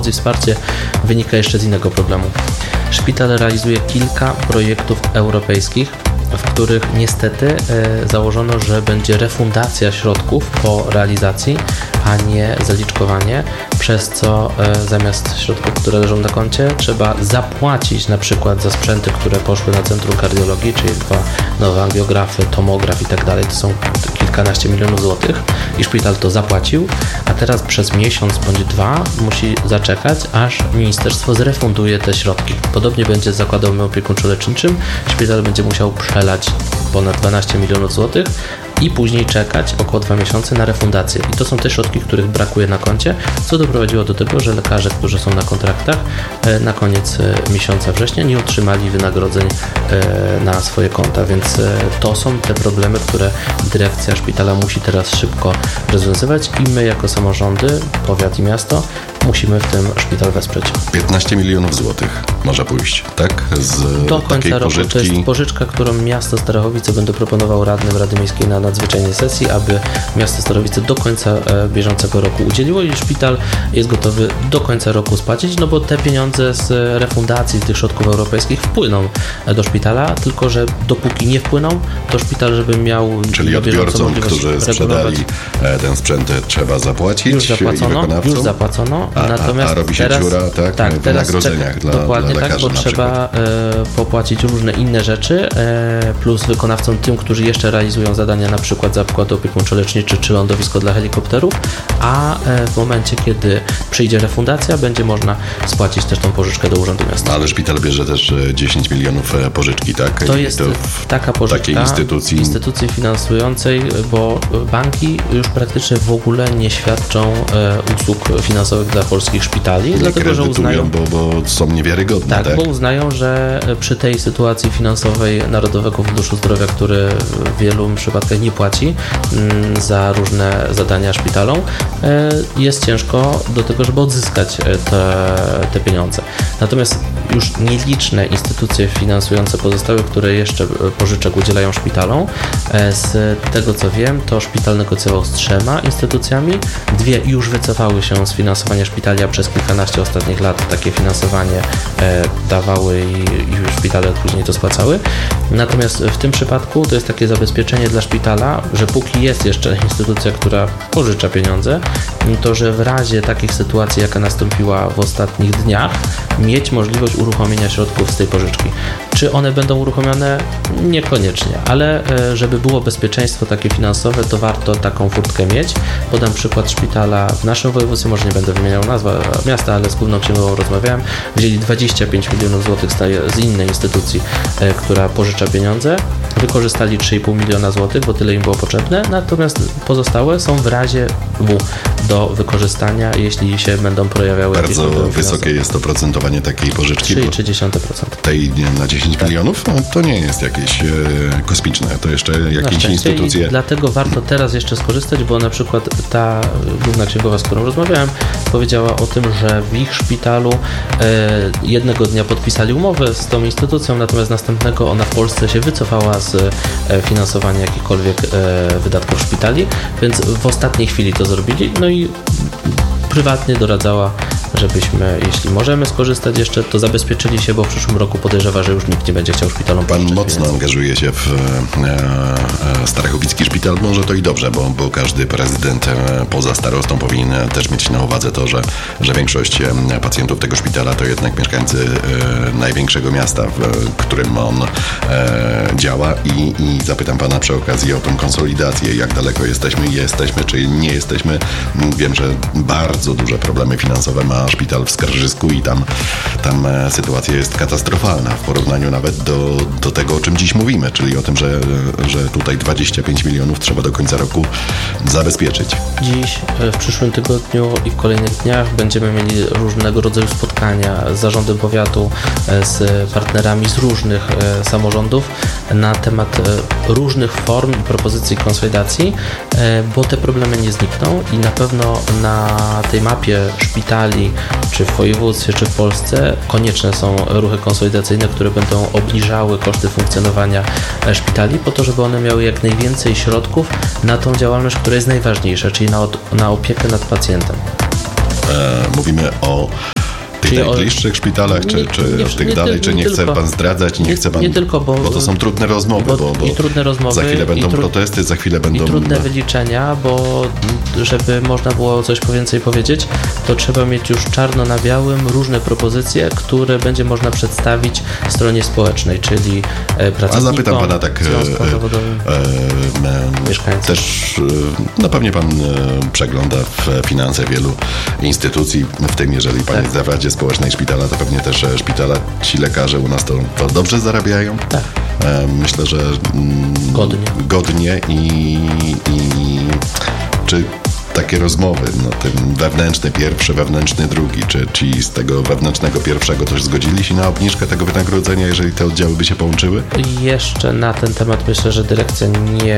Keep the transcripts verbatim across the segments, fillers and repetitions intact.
pomoc i wsparcie wynika jeszcze z innego problemu. Szpital realizuje kilka projektów europejskich, w których niestety e, założono, że będzie refundacja środków po realizacji, a nie zaliczkowanie, przez co e, zamiast środków, które leżą na koncie, trzeba zapłacić na przykład za sprzęty, które poszły na Centrum Kardiologii, czyli dwa nowe angiografy, tomograf i tak dalej, to są kilkanaście milionów złotych i szpital to zapłacił, a teraz przez miesiąc bądź dwa musi zaczekać, aż ministerstwo zrefunduje te środki. Podobnie będzie z zakładem opiekuńczo-leczniczym, szpital będzie musiał przelać ponad dwanaście milionów złotych i później czekać około dwa miesiące na refundację. I to są te środki, których brakuje na koncie, co doprowadziło do tego, że lekarze, którzy są na kontraktach, na koniec miesiąca września nie otrzymali wynagrodzeń na swoje konta, więc to są te problemy, które dyrekcja szpitala musi teraz szybko rozwiązywać i my jako samorządy, powiat i miasto, musimy w tym szpital wesprzeć. piętnaście milionów złotych może pójść, tak? Z do końca roku. Pożyczki. To jest pożyczka, którą miasto Starachowice będę proponował radnym Rady Miejskiej na nadzwyczajnej sesji, aby miasto Starachowice do końca bieżącego roku udzieliło i szpital jest gotowy do końca roku spłacić, no bo te pieniądze z refundacji tych środków europejskich wpłyną do szpitala, tylko że dopóki nie wpłyną, to szpital, żeby miał... Czyli odbiorcom, którzy sprzedali ten sprzęt, trzeba zapłacić. Już zapłacono, już zapłacono. A, Natomiast a robi się teraz, dziura tak, tak, w teraz wynagrodzeniach czeka, dla, dokładnie dla lekarzy tak, bo trzeba e, popłacić różne inne rzeczy, e, plus wykonawcom tym, którzy jeszcze realizują zadania, na przykład zakład opiekuńczo-leczniczy czy lądowisko dla helikopterów, a e, w momencie, kiedy przyjdzie refundacja, będzie można spłacić też tą pożyczkę do Urzędu Miasta. Ale szpital bierze też dziesięć milionów pożyczki, tak? To jest to taka pożyczka takiej instytucji... instytucji finansującej, bo banki już praktycznie w ogóle nie świadczą e, usług finansowych dla polskich szpitali, nie dlatego że uznają, bo, bo są niewiarygodne. Tak, tak, bo uznają, że przy tej sytuacji finansowej Narodowego Funduszu Zdrowia, który w wielu przypadkach nie płaci mm, za różne zadania szpitalom, e, jest ciężko do tego, żeby odzyskać te, te pieniądze. Natomiast już nieliczne instytucje finansujące pozostałe, które jeszcze pożyczek udzielają szpitalom, e, z tego co wiem, to szpital negocjował z trzema instytucjami, dwie już wycofały się z finansowania szpitali, a przez kilkanaście ostatnich lat takie finansowanie e, dawały i, i szpitale później to spłacały. Natomiast w tym przypadku to jest takie zabezpieczenie dla szpitala, że póki jest jeszcze instytucja, która pożycza pieniądze, to że w razie takich sytuacji, jaka nastąpiła w ostatnich dniach, mieć możliwość uruchomienia środków z tej pożyczki. Czy one będą uruchomione? Niekoniecznie, ale żeby było bezpieczeństwo takie finansowe, to warto taką furtkę mieć. Podam przykład szpitala w naszym województwie, może nie będę wymieniał nazwy miasta, ale z Główną Księgową rozmawiałem, wzięli dwadzieścia pięć milionów złotych z innej instytucji, która pożycza pieniądze, wykorzystali trzy i pół miliona złotych, bo tyle im było potrzebne, natomiast pozostałe są w razie W do wykorzystania, jeśli się będą pojawiały jakieś Bardzo wysokie finansowe. jest to procentowanie takiej pożyczki. trzy przecinek trzy procent. Tej na dziesięć milionów? No, to nie jest jakieś e, kosmiczne, to jeszcze jakieś instytucje. I dlatego warto teraz jeszcze skorzystać, bo na przykład ta Główna Księgowa, z którą rozmawiałem, powiedziała o tym, że w ich szpitalu e, jednego dnia podpisali umowę z tą instytucją, natomiast następnego ona w Polsce się wycofała z e, finansowania jakichkolwiek e, wydatków szpitali, więc w ostatniej chwili to zrobili, no i prywatnie doradzała, żebyśmy, jeśli możemy skorzystać jeszcze, to zabezpieczyli się, bo w przyszłym roku podejrzewa, że już nikt nie będzie chciał szpitalom Pan pożyczać mocno pieniędzy. angażuje się w e, e, Starachowicki Szpital. Może to i dobrze, bo, bo każdy prezydent e, poza starostą powinien też mieć na uwadze to, że, że większość e, pacjentów tego szpitala to jednak mieszkańcy e, największego miasta, w którym on e, działa i, i zapytam Pana przy okazji o tą konsolidację, jak daleko jesteśmy, jesteśmy, czy nie jesteśmy. Wiem, że bardzo duże problemy finansowe ma szpital w Skarżysku i tam, tam sytuacja jest katastrofalna w porównaniu nawet do, do tego, o czym dziś mówimy, czyli o tym, że, że tutaj dwadzieścia pięć milionów trzeba do końca roku zabezpieczyć. Dziś, w przyszłym tygodniu i w kolejnych dniach będziemy mieli różnego rodzaju spotkania z zarządem powiatu, z partnerami z różnych samorządów na temat różnych form i propozycji konsolidacji, bo te problemy nie znikną i na pewno na tej mapie szpitali, czy w województwie, czy w Polsce konieczne są ruchy konsolidacyjne, które będą obniżały koszty funkcjonowania szpitali po to, żeby one miały jak najwięcej środków na tą działalność, która jest najważniejsza, czyli na, na opiekę nad pacjentem. E, mówimy o W tych najbliższych o... szpitalach, czy, czy nie, w tych nie, dalej, nie, czy nie, nie chce tylko. pan zdradzać, nie, nie chce pan... Nie tylko, bo... Bo to są trudne rozmowy, bo, bo, bo i trudne rozmowy, za chwilę będą tru... protesty, za chwilę będą... I trudne wyliczenia, bo żeby można było coś więcej powiedzieć, to trzeba mieć już czarno na białym różne propozycje, które będzie można przedstawić stronie społecznej, czyli pracownikom, A zapytam pana tak związkom zawodowym, e, e, mieszkańcom. Też, no pewnie pan przegląda w finanse wielu instytucji, w tym jeżeli pan jest w Radzie Społecznej Szpitala, to pewnie też szpitala, ci lekarze u nas to, to dobrze zarabiają. Tak. Myślę, że mm, godnie. Godnie i, i czy takie rozmowy, no ten wewnętrzny pierwszy, wewnętrzny drugi, czy ci z tego wewnętrznego pierwszego też zgodzili się na obniżkę tego wynagrodzenia, jeżeli te oddziały by się połączyły? Jeszcze na ten temat myślę, że dyrekcja nie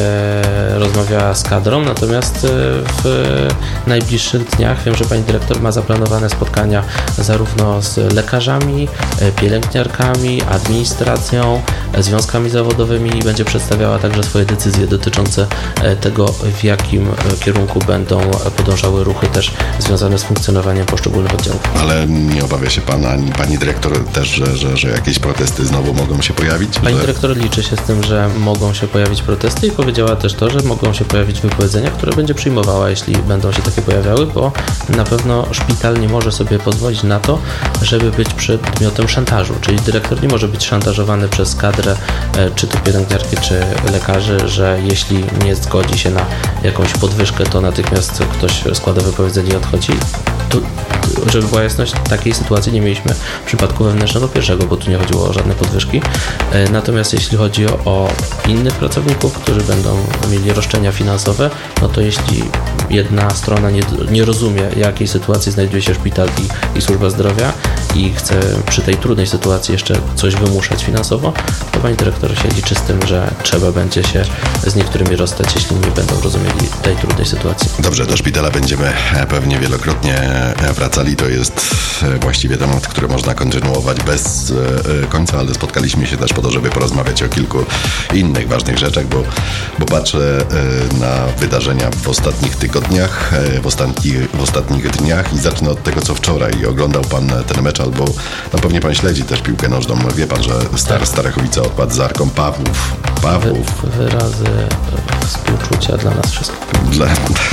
e, rozmawiała z kadrą, natomiast e, w najbliższych dniach wiem, że pani dyrektor ma zaplanowane spotkania zarówno z lekarzami, e, pielęgniarkami, administracją, e, związkami zawodowymi i będzie przedstawiała także swoje decyzje dotyczące e, tego, w jakim e, kierunku będą podążały ruchy też związane z funkcjonowaniem poszczególnych oddziałów. Ale nie obawia się pan, ani pani dyrektor też, że, że, że jakieś protesty znowu mogą się pojawić? Pani że... dyrektor liczy się z tym, że mogą się pojawić protesty i powiedziała też to, że mogą się pojawić wypowiedzenia, które będzie przyjmowała, jeśli będą się takie pojawiały, bo na pewno szpital nie może sobie pozwolić na to, żeby być przedmiotem szantażu, czyli dyrektor nie może być szantażowany przez kadrę, czy to pielęgniarki, czy lekarzy, że jeśli nie zgodzi się na jakąś podwyżkę, to natychmiast ktoś składa wypowiedzenie i odchodzi. Tu, żeby była jasność, takiej sytuacji nie mieliśmy w przypadku wewnętrznego pierwszego, bo tu nie chodziło o żadne podwyżki. Natomiast jeśli chodzi o innych pracowników, którzy będą mieli roszczenia finansowe, no to jeśli jedna strona nie, nie rozumie, jakiej sytuacji znajduje się szpital i, i służba zdrowia i chce przy tej trudnej sytuacji jeszcze coś wymuszać finansowo, to pani dyrektor się liczy z tym, że trzeba będzie się z niektórymi rozstać, jeśli nie będą rozumieli tej trudnej sytuacji. Dobrze, do szpitala będziemy pewnie wielokrotnie wracali. To jest właściwie temat, który można kontynuować bez końca, ale spotkaliśmy się też po to, żeby porozmawiać o kilku innych ważnych rzeczach, bo, bo patrzę na wydarzenia w ostatnich tygodniach, w ostatnich, w ostatnich dniach i zacznę od tego, co wczoraj. Oglądał pan ten mecz, albo no pewnie pan śledzi też piłkę nożną. Wie pan, że Star Starachowice odpadł z Arką Pawłów. Pawłów. Wy, wyrazy współczucia dla nas wszystkich. Dla,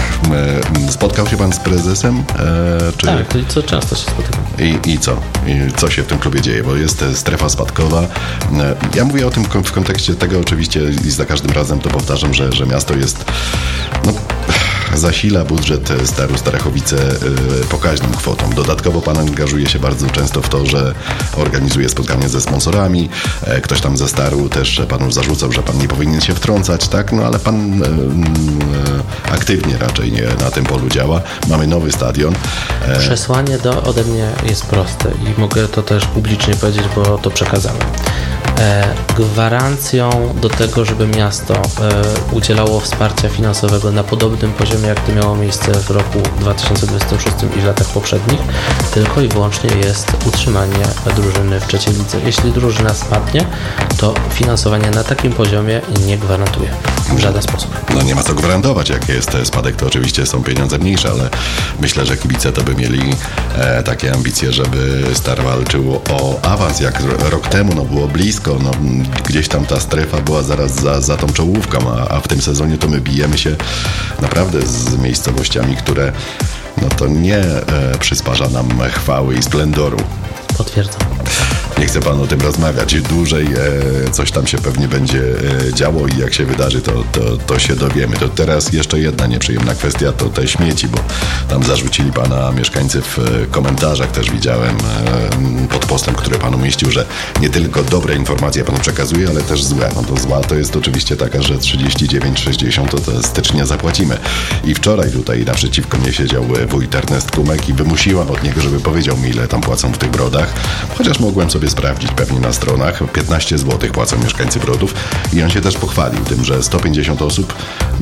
spotkał się pan z prezesem? E, czy... Tak, i co często się spotykam. I, I co? I co się w tym klubie dzieje? Bo jest strefa spadkowa. E, ja mówię o tym w kontekście tego oczywiście i za każdym razem to powtarzam, że, że miasto jest no, zasila budżet Staru Starachowice pokaźną kwotą. Dodatkowo pan angażuje się bardzo często w to, że organizuje spotkania ze sponsorami. Ktoś tam ze Staru też panu zarzucał, że pan nie powinien się wtrącać, tak? No ale pan aktywnie raczej nie na tym polu działa. Mamy nowy stadion. Przesłanie do, ode mnie jest proste i mogę to też publicznie powiedzieć, bo to przekazałem. Gwarancją do tego, żeby miasto udzielało wsparcia finansowego na podobnym poziomie, jak to miało miejsce w roku dwa tysiące dwudziestym szóstym i w latach poprzednich, tylko i wyłącznie jest utrzymanie drużyny w trzeciej lidze. Jeśli drużyna spadnie, to finansowanie na takim poziomie nie gwarantuje w żaden sposób. No nie ma co gwarantować, jak jest spadek, to oczywiście są pieniądze mniejsze, ale myślę, że kibice to by mieli e, takie ambicje, żeby Star walczył o awans, jak rok temu, no było blisko. No, gdzieś tam ta strefa była zaraz za, za tą czołówką, a, a w tym sezonie to my bijemy się naprawdę z miejscowościami, które no to nie e, przysparza nam chwały i splendoru. Potwierdzam. Nie chcę pan o tym rozmawiać dłużej, e, coś tam się pewnie będzie e, działo i jak się wydarzy, to, to, to się dowiemy. To teraz jeszcze jedna nieprzyjemna kwestia, to te śmieci, bo tam zarzucili pana mieszkańcy w komentarzach, też widziałem e, pod postem, który pan umieścił, że nie tylko dobre informacje panu przekazuje, ale też złe. No to zła to jest oczywiście taka, że trzydzieści dziewięć sześćdziesiąt to, to stycznia zapłacimy. I wczoraj tutaj naprzeciwko mnie siedział wójt Ernest Kumek i wymusiłam od niego, żeby powiedział mi, ile tam płacą w tych Brodach, chociaż mogłem sobie sprawdzić pewnie na stronach. piętnaście złotych płacą mieszkańcy Brodów i on się też pochwalił tym, że sto pięćdziesiąt osób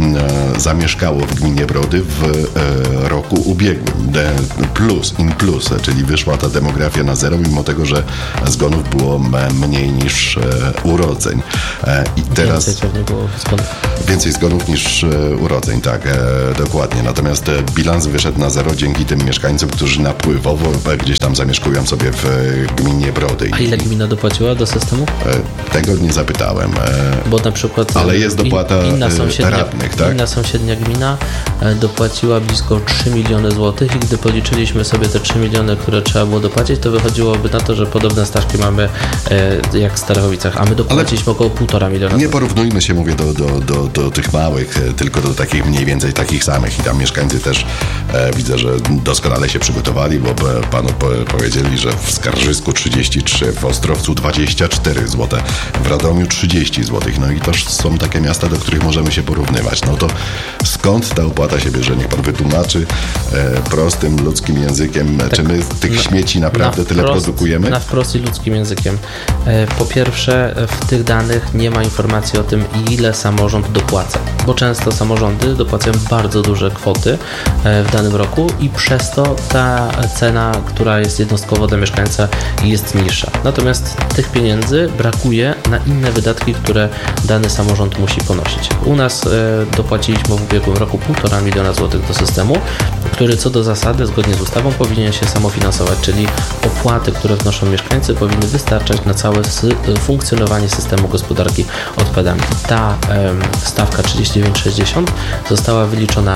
zamieszkało w gminie Brody w roku ubiegłym. De plus, in plus, czyli wyszła ta demografia na zero, mimo tego, że zgonów było mniej niż urodzeń. I teraz więcej pewnie było zgonów. Więcej zgonów niż urodzeń, tak, dokładnie. Natomiast bilans wyszedł na zero dzięki tym mieszkańcom, którzy napływowo gdzieś tam zamieszkują sobie w gminie Brody. A ile gmina dopłaciła do systemu? Tego nie zapytałem. Bo na przykład ale jest dopłata inna sąsiednia, radnych, tak? Inna sąsiednia gmina dopłaciła blisko trzy miliony złotych i gdy policzyliśmy sobie te trzy miliony, które trzeba było dopłacić, to wychodziłoby na to, że podobne stawki mamy jak w Starachowicach, a my dopłaciliśmy ale około półtora miliona. Nie porównujmy się, mówię, do, do, do, do tych małych, tylko do takich mniej więcej takich samych i tam mieszkańcy też e, widzę, że doskonale się przygotowali, bo panu po, powiedzieli, że w Skarżysku trzydzieści trzy, w Ostrowcu dwadzieścia cztery złote, w Radomiu trzydzieści złotych. No i to są takie miasta, do których możemy się porównywać. No to skąd ta opłata się bierze? Niech pan wytłumaczy e, prostym, ludzkim językiem, tak, czy my tych na, śmieci naprawdę na tyle wprost, produkujemy? Na wprost i ludzkim językiem. E, po pierwsze, w tych danych nie ma informacji o tym, ile samorząd dopłaca, bo często samorządy dopłacają bardzo duże kwoty e, w danym roku i przez to ta cena, która jest jednostkowo dla mieszkańca, jest niższa. Natomiast tych pieniędzy brakuje na inne wydatki, które dany samorząd musi ponosić. U nas e, dopłaciliśmy w ubiegłym roku półtora miliona złotych do systemu, który co do zasady, zgodnie z ustawą, powinien się samofinansować, czyli opłaty, które wnoszą mieszkańcy, powinny wystarczać na całe sy- funkcjonowanie systemu gospodarki odpadami. Ta e, stawka trzydzieści dziewięć sześćdziesiąt została wyliczona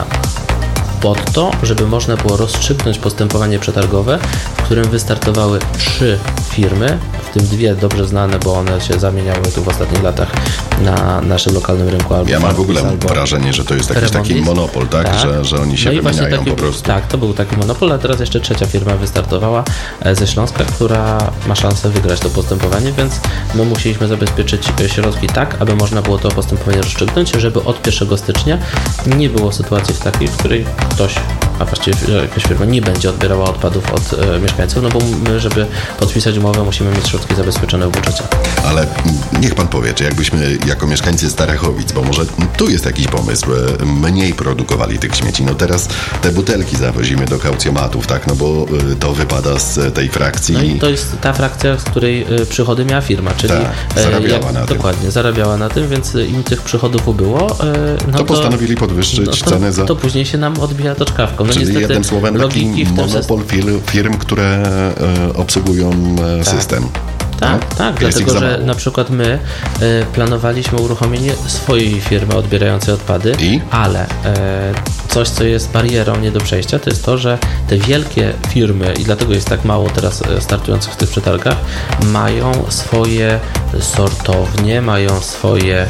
pod to, żeby można było rozstrzygnąć postępowanie przetargowe, w którym wystartowały trzy firmy, w tym dwie dobrze znane, bo one się zamieniały tu w ostatnich latach na naszym lokalnym rynku. Albo ja mam w ogóle wrażenie, że to jest jakiś taki monopol, tak? tak. Że, że oni się no wymieniają taki, po prostu. Tak, to był taki monopol, a teraz jeszcze trzecia firma wystartowała ze Śląska, która ma szansę wygrać to postępowanie, więc my musieliśmy zabezpieczyć środki tak, aby można było to postępowanie rozstrzygnąć, żeby od pierwszego stycznia nie było sytuacji w takiej, w której ktoś, a właściwie jakaś firma nie będzie odbierała odpadów od e, mieszkańców, no bo my, żeby podpisać umowę, musimy mieć środki zabezpieczone w budżecie. Ale niech pan powie, czy jakbyśmy jako mieszkańcy Starachowic, bo może tu jest jakiś pomysł, mniej produkowali tych śmieci. No teraz te butelki zawozimy do kaucjomatów, tak, no bo to wypada z tej frakcji. No i to jest ta frakcja, z której przychody miała firma, czyli tak, zarabiała jak, na tym. Dokładnie, zarabiała na tym, więc im tych przychodów ubyło. No to, to postanowili podwyższyć no to, cenę za... To później się nam odbija to czkawką. No czyli niestety, jednym słowem taki monopol firm, firm, które e, obsługują e, tak. system. Tak, no? tak, Jest dlatego że na przykład my y, planowaliśmy uruchomienie swojej firmy odbierającej odpady, I? ale y, coś, co jest barierą nie do przejścia, to jest to, że te wielkie firmy, i dlatego jest tak mało teraz startujących w tych przetargach, mają swoje sortownie, mają swoje...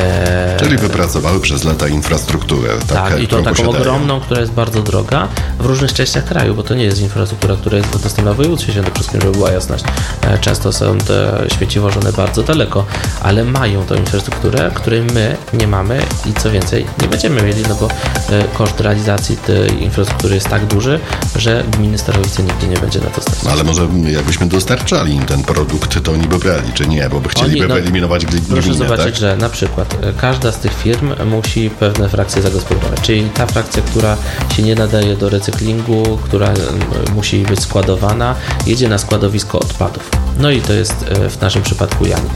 E, Czyli wypracowały przez lata infrastrukturę. Tak, tak i to taką posiadają. ogromną, która jest bardzo droga w różnych częściach kraju, bo to nie jest infrastruktura, która jest dostępna w województwie świętokrzyskim, żeby była jasność. E, często są te śmieci wożone bardzo daleko, ale mają tą infrastrukturę, której my nie mamy i co więcej, nie będziemy mieli, no bo e, koszt realizacji tej infrastruktury jest tak duży, że gminy Starachowice nigdy nie będzie na to stać. No ale może jakbyśmy dostarczali im ten produkt, to oni by brali, czy nie, bo by chcieliby no, wyeliminować gminę, proszę zobaczyć, tak? że na przykład każda z tych firm musi pewne frakcje zagospodarować, czyli ta frakcja, która się nie nadaje do recyklingu, która musi być składowana, jedzie na składowisko odpadów. No i to jest w naszym przypadku Janik.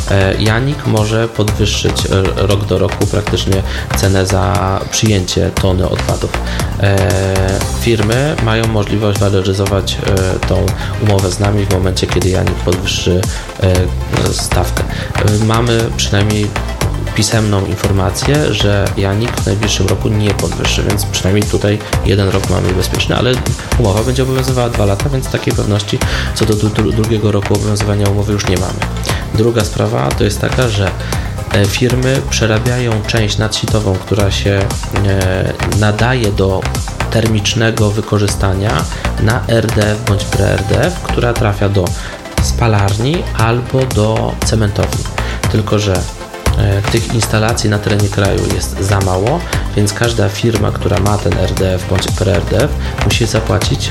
Janik może podwyższyć rok do roku praktycznie cenę za przyjęcie tony odpadów. Firmy mają możliwość waloryzować tą umowę z nami w momencie, kiedy Janik podwyższy stawkę. Mamy przynajmniej pisemną informację, że Janik w najbliższym roku nie podwyższy, więc przynajmniej tutaj jeden rok mamy bezpieczny, ale umowa będzie obowiązywała dwa lata, więc takiej pewności co do dru- drugiego roku obowiązywania umowy już nie mamy. Druga sprawa to jest taka, że firmy przerabiają część nadsitową, która się nadaje do termicznego wykorzystania na R D F bądź pre-R D F, która trafia do spalarni albo do cementowni. Tylko że tych instalacji na terenie kraju jest za mało, więc każda firma, która ma ten R D F bądź pre-R D F, musi zapłacić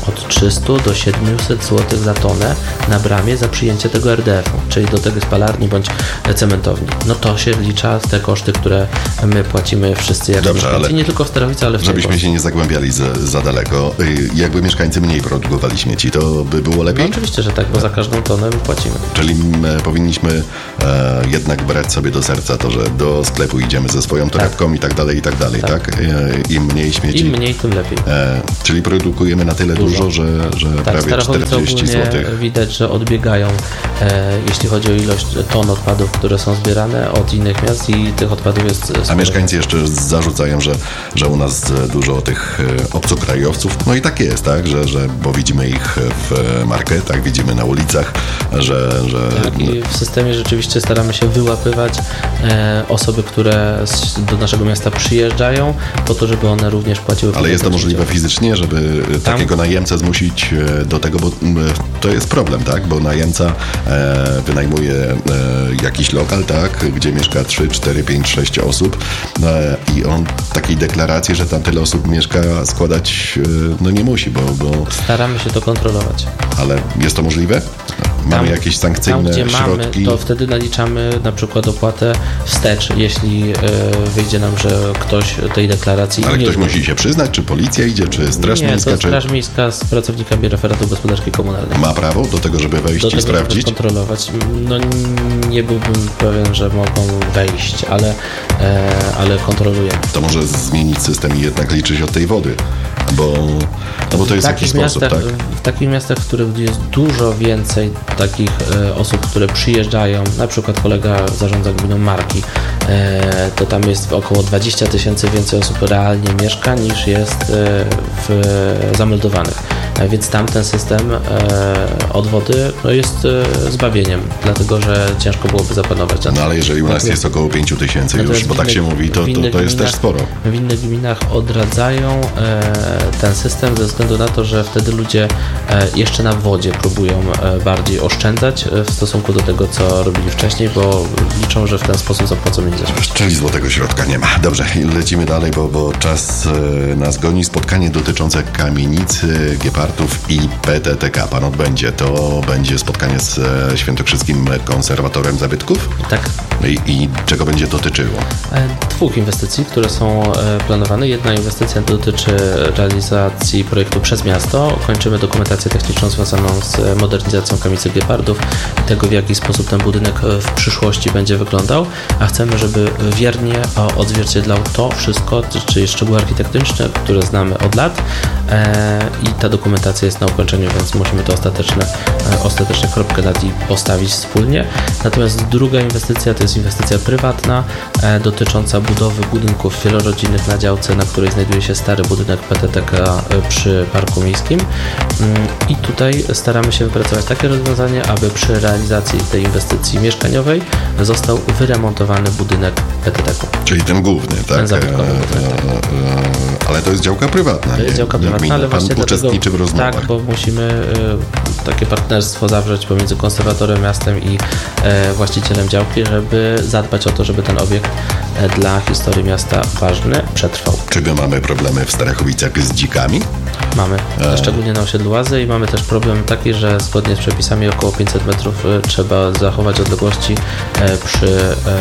od trzysta do siedemset złotych za tonę na bramie za przyjęcie tego er de efu, czyli do tego spalarni bądź cementowni. No to się wlicza te koszty, które my płacimy wszyscy jako Dobrze, mieszkańcy, ale nie tylko w Starachowice, ale w żebyśmy się nie zagłębiali za, za daleko. Jakby mieszkańcy mniej produkowali śmieci, to by było lepiej? No oczywiście, że tak, bo za każdą tonę my płacimy. Czyli e, powinniśmy e, jednak brać sobie do serca to, że do sklepu idziemy ze swoją torebką tak. i tak dalej, i tak dalej, tak? tak? E, Im mniej śmieci. Im mniej, tym lepiej. E, czyli produkujemy na tyle dużo, dużo że, że tak, prawie czterdzieści złotych. Widać, że odbiegają, e, jeśli chodzi o ilość ton odpadów, które są zbierane od innych miast i tych odpadów jest sporo. A mieszkańcy jeszcze zarzucają, że, że u nas dużo tych obcokrajowców, no i tak jest, tak, że, że bo widzimy ich w marketach, widzimy na ulicach, że... że... Tak, i w systemie rzeczywiście staramy się wyłapywać e, osoby, które z, do naszego miasta przyjeżdżają, po to, żeby one również płaciły. Ale jest to możliwe fizycznie, żeby Tam... takiego najemcę zmusić do tego, bo to jest problem, tak, bo najemca e, wynajmuje e, jakiś lokal, tak, gdzie mieszka trzy, cztery, pięć, sześć osób e, i on takiej deklaracji, że tam tyle osób mieszka, składać e, no nie musi, bo, bo... Staramy się to kontrolować. Ale jest to możliwe? Mamy tam, jakieś sankcyjne tam, gdzie środki? Mamy, to wtedy naliczamy na przykład opłatę wstecz, jeśli e, wyjdzie nam, że ktoś tej deklaracji Ale nie ktoś wie. musi się przyznać, czy policja idzie, czy Straż nie, Miejska? Nie, to czy... Straż Miejska z pracownikami referatu gospodarki komunalnej. Ma prawo do tego, żeby wejść do i tego, sprawdzić? Żeby kontrolować. No nie byłbym pewien, że mogą wejść, ale, e, ale kontrolujemy. To może zmienić system i jednak liczyć od tej wody, bo, no bo to jest jakiś sposób, miastach, tak? W takich miastach, w których jest dużo więcej takich e, osób, które przyjeżdżają, na przykład kolega zarządza gminą Marki, e, to tam jest około dwadzieścia tysięcy więcej osób realnie mieszka niż jest e, w zameldowanych. E, więc tam ten system e, odwody no jest e, zbawieniem, dlatego że ciężko byłoby zapanować. No ale jeżeli u nas jest około pięć tysięcy już, bo tak się mówi, to, to, to jest też sporo. W innych gminach odradzają e, ten system ze względu na to, że wtedy ludzie e, jeszcze na wodzie próbują e, bardziej oszczędzać w stosunku do tego, co robili wcześniej, bo liczą, że w ten sposób zapłacą mniej za śmieci. Czyli złotego środka nie ma. Dobrze, lecimy dalej, bo, bo czas e, nas goni. Spotkanie dotyczące kamienicy, gepardów i P T T K. Pan odbędzie. To będzie spotkanie z e, świętokrzyskim konserwatorem zabytków? Tak. I, I czego będzie dotyczyło? E, dwóch inwestycji, które są e, planowane. Jedna inwestycja dotyczy realizacji projektu przez miasto. Kończymy dokumentację techniczną związaną z modernizacją kamienicy gepardów i tego, w jaki sposób ten budynek w przyszłości będzie wyglądał, a chcemy, żeby wiernie odzwierciedlał to wszystko, czyli szczegóły architektoniczne, które znamy od lat e, i ta dokumentacja jest na ukończeniu, więc musimy to ostateczne, e, ostatecznie kropkę nad i postawić wspólnie. Natomiast druga inwestycja to jest inwestycja prywatna e, dotycząca budowy budynków wielorodzinnych na działce, na której znajduje się stary budynek P T T K przy Parku Miejskim i tutaj staramy się wypracować takie rozwiązanie, aby przy realizacji tej inwestycji mieszkaniowej został wyremontowany budynek P T T K. Czyli ten główny, tak? Ten zabytkowy budynek, tak. Ale to jest działka prywatna. To jest działka prywatna, ale Pan właśnie uczestniczy dlatego, w rozmowach. Tak, bo musimy y, takie partnerstwo zawrzeć pomiędzy konserwatorem miastem i y, właścicielem działki, żeby zadbać o to, żeby ten obiekt y, dla historii miasta ważny przetrwał. Czy my mamy problemy w Starachowicach z dzikami? Mamy, e... szczególnie na osiedlu Łazy i mamy też problem taki, że zgodnie z przepisami około pięćset metrów trzeba zachować odległości e, przy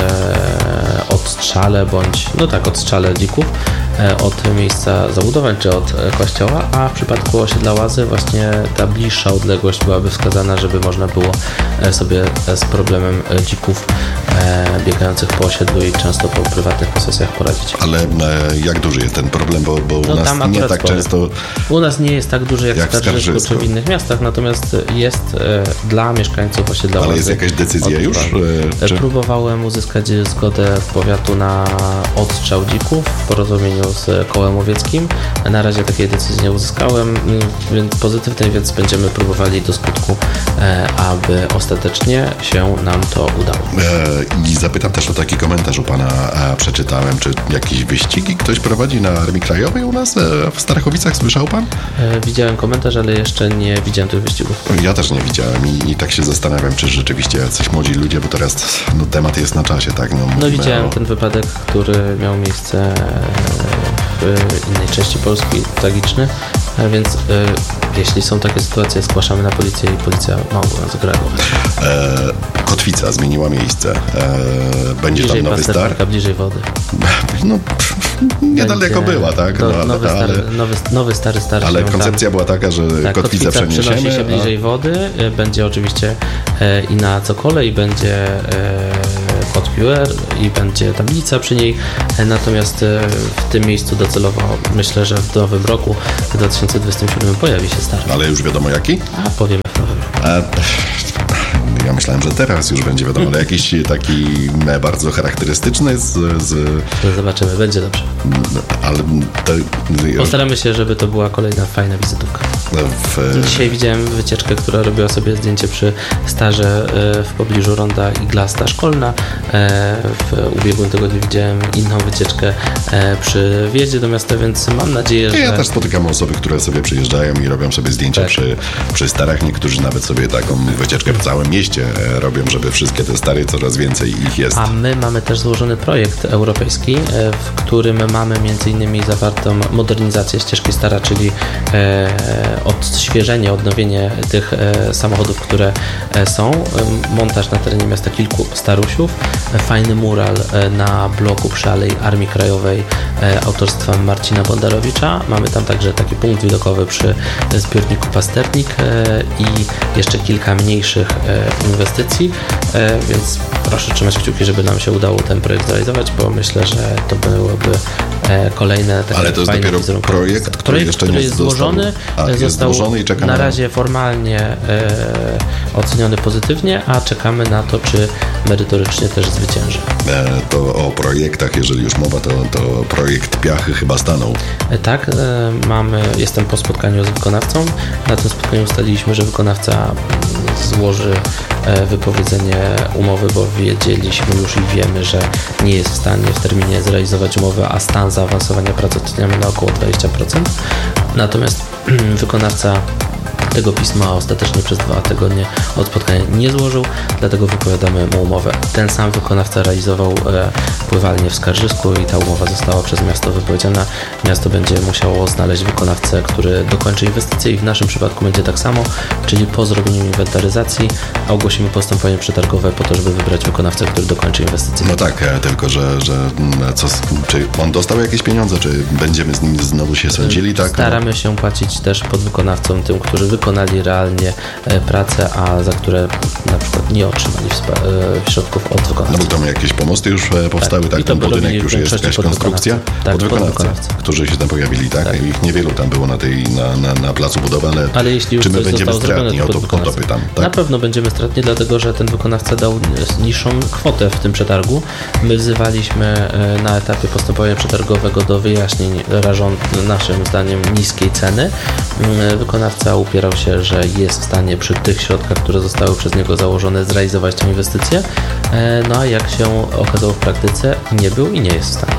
e, odstrzale bądź, no tak, odstrzale dzików e, od miejsca zabudowań czy od e, kościoła, a w przypadku osiedla Łazy właśnie ta bliższa odległość byłaby wskazana, żeby można było e, sobie z problemem e, dzików e, biegających po osiedlu i często po prywatnych posesjach poradzić. Ale e, jak duży jest ten problem, bo, bo no, u nas nie tak powiem. często... U nas nie jest tak duży jak, jak w Skarżysku czy w innych miastach, natomiast jest e, dla mieszkańców osiedla Łazy. Ale jest jakaś decyzja już? E, czy... Próbowałem uzyskać zgodę powiatu na odstrzał dzików w porozumieniu z kołem łowieckim. Na razie takiej decyzji nie uzyskałem, więc pozytywnej, więc będziemy próbowali do skutku, e, aby ostatecznie się nam to udało. E, I zapytam też o taki komentarz u Pana, a przeczytałem, czy jakieś wyścigi ktoś prowadzi na Armii Krajowej u nas e, w Starachowicach? Słyszał Pan? E, widziałem komentarz, ale jeszcze nie widziałem tych wyścigów. Ja też nie widziałem i, i tak się zastanawiam, czy rzeczywiście jacyś młodzi ludzie, bo teraz no, temat jest na czasie, tak? No, no widziałem o... ten wypadek, który miał miejsce w innej części Polski, tragiczny, więc y, jeśli są takie sytuacje, zgłaszamy na policję i policja ma obowiązek reagować. E, Kotwica zmieniła miejsce. E, będzie bliżej tam nowy star? Bliżej wody. No, niedaleko była, tak? Do, no, ale, nowy, stary, ale, nowy, nowy stary star. Ale koncepcja tam, była taka, że tak, kotwicę kotwica przeniesiemy. przenosi się bliżej a... wody, będzie oczywiście e, i na cokole, i będzie e, kod Q R, i będzie tablica przy niej, e, natomiast e, w tym miejscu docelowo myślę, że w nowym roku, w dwa tysiące dwudziestym siódmym pojawi się star. Ale już wiadomo jaki? A powiemy w nowym roku. A... Ja myślałem, że teraz już będzie wiadomo, ale jakiś taki bardzo charakterystyczny z... z... Zobaczymy, będzie dobrze. Ale to... Postaramy się, żeby to była kolejna fajna wizytówka. W... Dzisiaj widziałem wycieczkę, która robiła sobie zdjęcie przy starze w pobliżu ronda Iglasta Szkolna. W ubiegłym tygodniu widziałem inną wycieczkę przy wjeździe do miasta, więc mam nadzieję, że... Ja też spotykam osoby, które sobie przyjeżdżają i robią sobie zdjęcia tak. przy, przy starach. Niektórzy nawet sobie taką wycieczkę w całym mieście robią, żeby wszystkie te stare, coraz więcej ich jest. A my mamy też złożony projekt europejski, w którym mamy między innymi zawartą modernizację ścieżki stara, czyli odświeżenie, odnowienie tych samochodów, które są, montaż na terenie miasta kilku starusiów, fajny mural na bloku przy Alei Armii Krajowej autorstwa Marcina Bondarowicza. Mamy tam także taki punkt widokowy przy zbiorniku Pasternik i jeszcze kilka mniejszych inwestycji, więc proszę trzymać kciuki, żeby nam się udało ten projekt zrealizować, bo myślę, że to byłyby kolejne takie Ale to jest dopiero projekt, który projekt, jeszcze który nie jest złożony, a, jest został złożony i czeka na na... razie formalnie e, oceniony pozytywnie, a czekamy na to, czy merytorycznie też zwycięży. E, to o projektach, jeżeli już mowa, to, to projekt Piachy chyba stanął. E, tak, e, mamy, jestem po spotkaniu z wykonawcą. Na tym spotkaniu ustaliliśmy, że wykonawca złoży wypowiedzenie umowy, bo wiedzieliśmy już i wiemy, że nie jest w stanie w terminie zrealizować umowy, a stan zaawansowania prac oceniamy na około dwadzieścia procent. Natomiast wykonawca tego pisma ostatecznie przez dwa tygodnie od spotkania nie złożył, dlatego wypowiadamy mu umowę. Ten sam wykonawca realizował e, pływalnię w Skarżysku i ta umowa została przez miasto wypowiedziana. Miasto będzie musiało znaleźć wykonawcę, który dokończy inwestycję i w naszym przypadku będzie tak samo, czyli po zrobieniu inwentaryzacji ogłosimy postępowanie przetargowe po to, żeby wybrać wykonawcę, który dokończy inwestycję. No tak, tylko że, że co, czy on dostał jakieś pieniądze, czy będziemy z nim znowu się sądzili? Tak? Staramy się płacić też podwykonawcom, tym, którzy wykonali wykonali realnie pracę, a za które na przykład nie otrzymali środków od wykonawcy. No bo tam jakieś pomosty już powstały, tak? tak ten budynek już jest jakaś konstrukcja? Tak, podwykonawcy, którzy się tam pojawili, tak? tak? Ich niewielu tam było na tej, na, na, na placu budowy, ale, ale jeśli już czy my będziemy stratni? O to, o to pytam. Tak? Na pewno będziemy stratni, dlatego że ten wykonawca dał niższą kwotę w tym przetargu. My wzywaliśmy na etapie postępowania przetargowego do wyjaśnień rażąc, naszym zdaniem niskiej ceny. Wykonawca upierał się, że jest w stanie przy tych środkach, które zostały przez niego założone, zrealizować tę inwestycję. No a jak się okazało w praktyce, nie był i nie jest w stanie.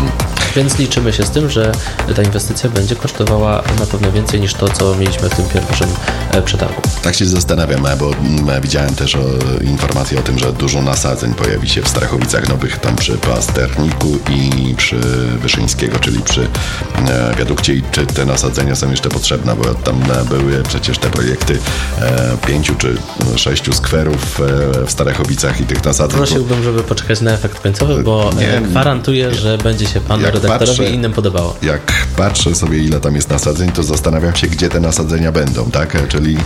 Więc liczymy się z tym, że ta inwestycja będzie kosztowała na pewno więcej niż to, co mieliśmy w tym pierwszym przetargu. Tak się zastanawiam, bo widziałem też o, informację o tym, że dużo nasadzeń pojawi się w Strachowicach Nowych, tam przy Pasterniku i przy Wyszyńskiego, czyli przy wiadukcie. I czy te nasadzenia są jeszcze potrzebne, bo tam były przecież te projekty e, pięciu czy sześciu skwerów e, w Starachowicach i tych nasadzeń. Prosiłbym, żeby poczekać na efekt końcowy, bo nie, gwarantuję, nie. że będzie się panu redaktorowi patrzę, i innym podobało. Jak patrzę sobie, ile tam jest nasadzeń, to zastanawiam się, gdzie te nasadzenia będą, tak? Czyli...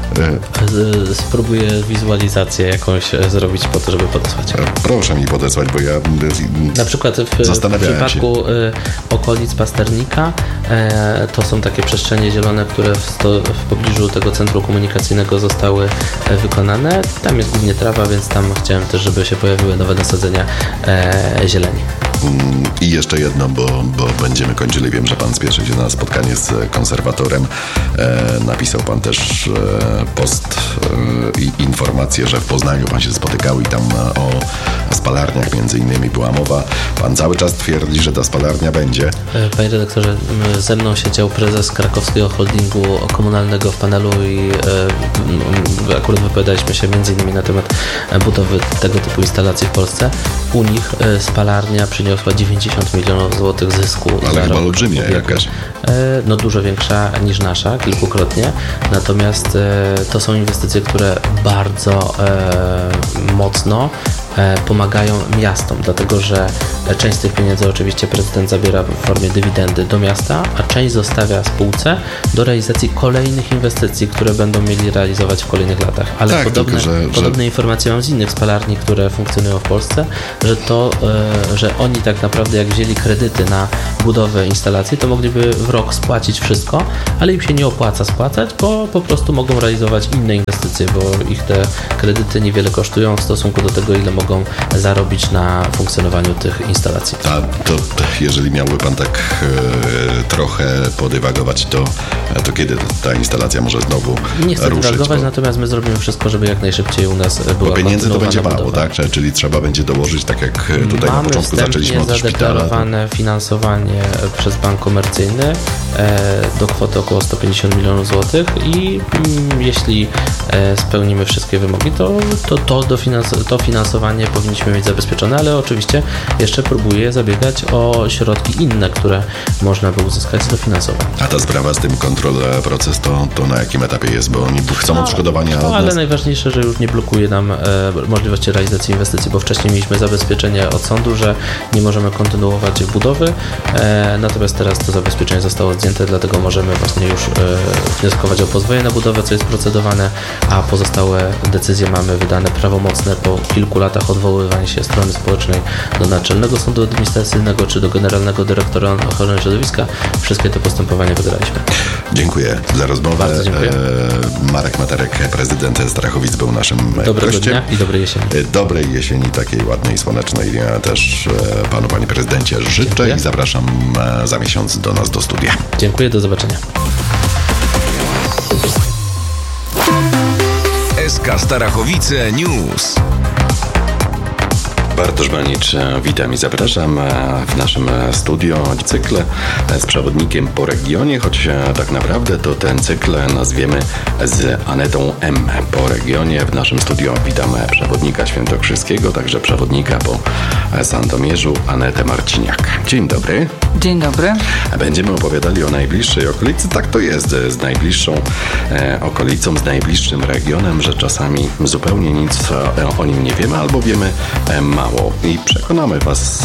E... Spróbuję wizualizację jakąś zrobić po to, żeby podesłać. Proszę mi podesłać, bo ja na przykład w, w przypadku się. okolic Pasternika e, to są takie przestrzenie zielone, które w, sto, w pobliżu tego centrum komunikacyjnego zostały wykonane. Tam jest głównie trawa, więc tam chciałem też, żeby się pojawiły nowe nasadzenia e, zieleni. I jeszcze jedno, bo, bo będziemy kończyli. Wiem, że pan spieszy się na spotkanie z konserwatorem. E, napisał pan też e, post e, i, i informacje, że w Poznaniu pan się spotykał i tam o spalarniach między innymi była mowa. Pan cały czas twierdzi, że ta spalarnia będzie. Panie redaktorze, ze mną siedział prezes krakowskiego holdingu komunalnego w panelu i e, akurat wypowiadaliśmy się między innymi na temat budowy tego typu instalacji w Polsce. U nich e, spalarnia przyniosła dziewięćdziesiąt milionów złotych zysku. Ale chyba olbrzymia jakaś. E, no dużo większa niż nasza, kilkukrotnie. Natomiast e, to są inwestycje, które bardzo e, mocno e, pomagają miastom, dlatego że część z tych pieniędzy oczywiście prezydent zabiera w formie dywidendy do miasta, a część zostawia spółce do realizacji kolejnych inwestycji, które będą mieli realizować w kolejnych latach. Ale tak, podobne, tylko, że, podobne że... informacje mam z innych spalarni, które funkcjonują w Polsce, że to, e, że oni tak naprawdę jak wzięli kredyty na budowę instalacji, to mogliby w rok spłacić wszystko, ale im się nie opłaca spłacać, bo po prostu mogą realizować inne inwestycje, bo ich te kredyty niewiele kosztują w stosunku do tego, ile mogą zarobić na funkcjonowaniu tych instalacji. A to, to jeżeli miałby pan tak e, trochę podywagować, to, to kiedy ta instalacja może znowu Nie chcę ruszyć? dywagować, bo... natomiast my zrobimy wszystko, żeby jak najszybciej u nas była Bo pieniędzy to będzie mało, budowa. tak? Czyli trzeba będzie dołożyć, tak jak tutaj Mamy na początku zaczęliśmy od szpitala. Mamy zadeklarowane finansowanie przez bank komercyjny e, do kwoty około sto pięćdziesiąt milionów złotych i mm, jeśli e, spełnimy wszystkie wymogi, to to, to, dofinans- to finansowanie powinniśmy mieć zabezpieczone, ale oczywiście jeszcze próbuję zabiegać o środki inne, które można by uzyskać z dofinansowania. A ta sprawa z tym kontrol proces, to, to na jakim etapie jest? Bo oni chcą No, odszkodowania no, od ale nas. najważniejsze, że już nie blokuje nam e, możliwości realizacji inwestycji, bo wcześniej mieliśmy zabezpieczenie od sądu, że nie możemy kontynuować budowy, e, natomiast teraz to zabezpieczenie zostało zdjęte, dlatego możemy właśnie już e, wnioskować o pozwolenie na budowę, co jest procedowane, a pozostałe decyzje mamy wydane prawomocne po kilku latach odwoływania się strony społecznej do Naczelnego Sądu Administracyjnego czy do Generalnego Dyrektora Ochrony Środowiska. Wszystkie te postępowania wygraliśmy. Dziękuję za rozmowę. Bardzo dziękuję. E, Marek Materek, prezydent Starachowic, był naszym Dobrego gościem. dnia i dobrej jesieni. Dobrej jesieni, takiej ładnej, słonecznej też panu, panie prezydencie, życzę. Dziękuję. I zapraszam za miesiąc do nas do studia. Dziękuję, do zobaczenia. S K Starachowice News. Bartosz Banicz, witam i zapraszam w naszym studio. Cykl z przewodnikiem po regionie, choć tak naprawdę to ten cykl nazwiemy z Anetą M. Po regionie w naszym studio witam przewodnika świętokrzyskiego, także przewodnika po Sandomierzu, Anetę Marciniak. Dzień dobry. Dzień dobry. Będziemy opowiadali o najbliższej okolicy. Tak to jest z najbliższą okolicą, z najbliższym regionem, że czasami zupełnie nic o nim nie wiemy albo wiemy mało. I przekonamy Was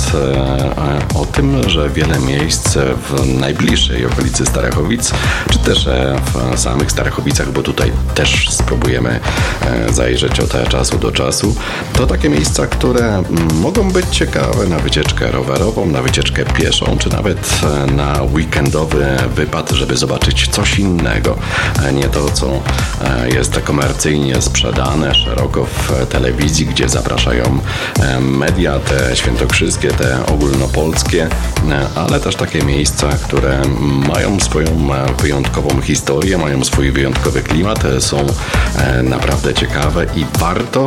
e, o tym, że wiele miejsc w najbliższej okolicy Starachowic, czy też e, w samych Starachowicach, bo tutaj też spróbujemy e, zajrzeć od czasu do czasu, to takie miejsca, które m, mogą być ciekawe na wycieczkę rowerową, na wycieczkę pieszą, czy nawet e, na weekendowy wypad, żeby zobaczyć coś innego. E, nie to, co e, jest komercyjnie sprzedane szeroko w telewizji, gdzie zapraszają e, media, te świętokrzyskie, te ogólnopolskie, ale też takie miejsca, które mają swoją wyjątkową historię, mają swój wyjątkowy klimat, są naprawdę ciekawe i warto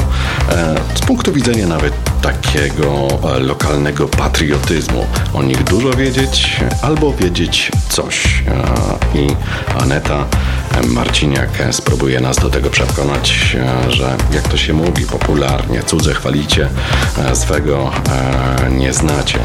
z punktu widzenia nawet takiego lokalnego patriotyzmu o nich dużo wiedzieć albo wiedzieć coś. I Aneta Marciniak spróbuje nas do tego przekonać, że jak to się mówi popularnie, cudze chwalicie, swego nie znacie.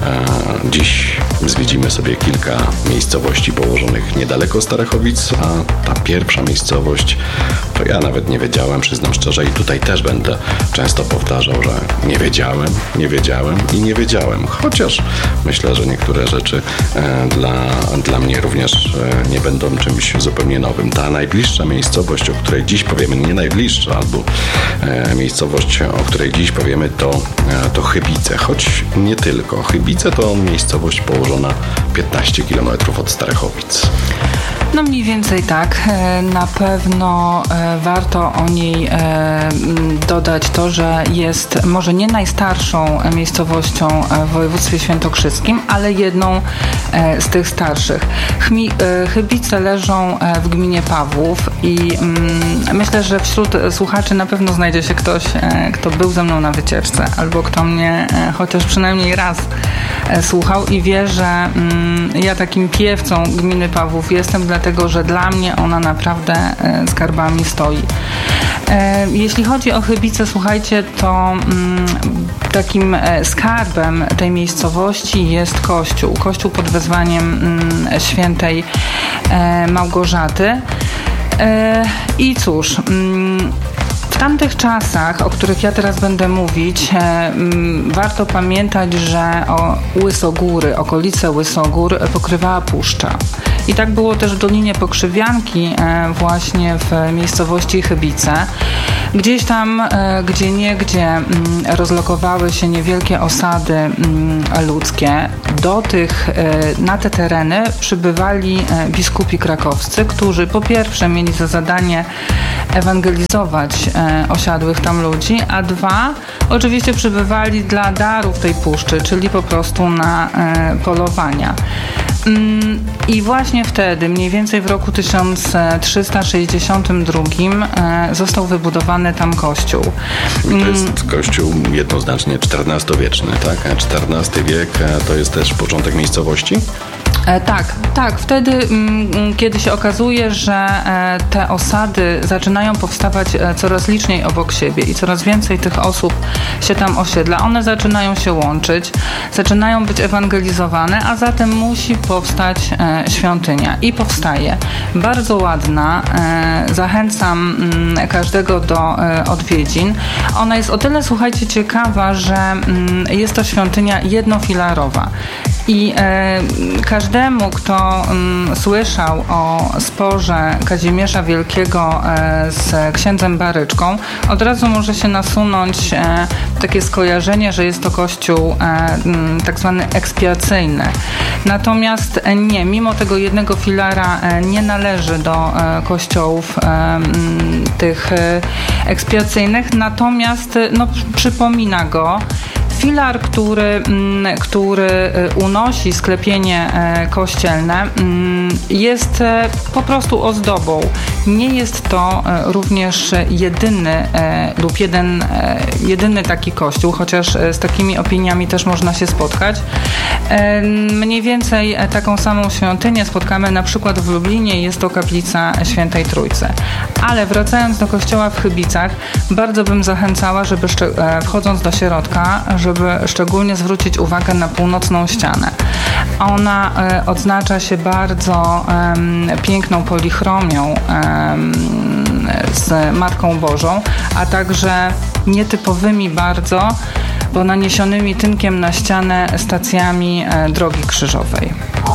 Dziś zwiedzimy sobie kilka miejscowości położonych niedaleko Starachowic, a ta pierwsza miejscowość to ja nawet nie wiedziałem, przyznam szczerze, i tutaj też będę często powtarzał, że nie wiedziałem, nie wiedziałem i nie wiedziałem, chociaż myślę, że niektóre rzeczy dla, dla mnie również nie będą czymś zupełnie nowym. Ta najbliższa miejscowość, o której dziś powiemy, nie najbliższa, albo miejscowość, o której dziś powiemy, to, to Chybice, choć nie tylko. Chybice to miejscowość położona piętnaście kilometrów od Starachowic. No mniej więcej tak. Na pewno warto o niej dodać to, że jest może nie najstarszą miejscowością w województwie świętokrzyskim, ale jedną z tych starszych. Chmi, Chybice leżą w gminie Pawłów i myślę, że wśród słuchaczy na pewno znajdzie się ktoś, kto był ze mną na wycieczce albo kto mnie chociaż przynajmniej raz słuchał i wie, że ja takim piewcą gminy Pawłów jestem, dlatego że dla mnie ona naprawdę skarbami stoi. Jeśli chodzi o Chybice, słuchajcie, to takim skarbem tej miejscowości jest kościół. Kościół pod wezwaniem świętej Małgorzaty. I cóż, w tamtych czasach, o których ja teraz będę mówić, warto pamiętać, że o Łysogóry, okolice Łysogór pokrywała puszcza. I tak było też w Dolinie Pokrzywianki, właśnie w miejscowości Chybice. Gdzieś tam, gdzie niegdzie rozlokowały się niewielkie osady ludzkie. Do tych, na te tereny przybywali biskupi krakowscy, którzy po pierwsze mieli za zadanie ewangelizować osiadłych tam ludzi, a dwa, oczywiście przybywali dla darów tej puszczy, czyli po prostu na polowania. I właśnie wtedy, mniej więcej w roku tysiąc trzysta sześćdziesiątym drugim został wybudowany tam kościół. To jest kościół jednoznacznie czternastowieczny, tak? A czternasty wiek to jest też początek miejscowości? Tak, tak. Wtedy, kiedy się okazuje, że te osady zaczynają powstawać coraz liczniej obok siebie i coraz więcej tych osób się tam osiedla, one zaczynają się łączyć, zaczynają być ewangelizowane, a zatem musi powstać świątynia. I powstaje. Bardzo ładna. Zachęcam każdego do odwiedzin. Ona jest o tyle, słuchajcie, ciekawa, że jest to świątynia jednofilarowa. I e, każdemu, kto m, słyszał o sporze Kazimierza Wielkiego e, z księdzem Baryczką, od razu może się nasunąć e, takie skojarzenie, że jest to kościół e, m, tak zwany ekspiacyjny. Natomiast e, nie, mimo tego jednego filara e, nie należy do e, kościołów e, m, tych e, ekspiacyjnych, natomiast no, przypomina go. Filar, który, który unosi sklepienie kościelne, jest po prostu ozdobą. Nie jest to również jedyny lub jeden, jedyny taki kościół, chociaż z takimi opiniami też można się spotkać. Mniej więcej taką samą świątynię spotkamy na przykład w Lublinie, jest to kaplica Świętej Trójcy. Ale wracając do kościoła w Chybicach, bardzo bym zachęcała, żeby wchodząc do środka, żeby szczególnie zwrócić uwagę na północną ścianę. Ona e, odznacza się bardzo e, piękną polichromią e, z Matką Bożą, a także nietypowymi bardzo, bo naniesionymi tynkiem na ścianę stacjami e, drogi krzyżowej.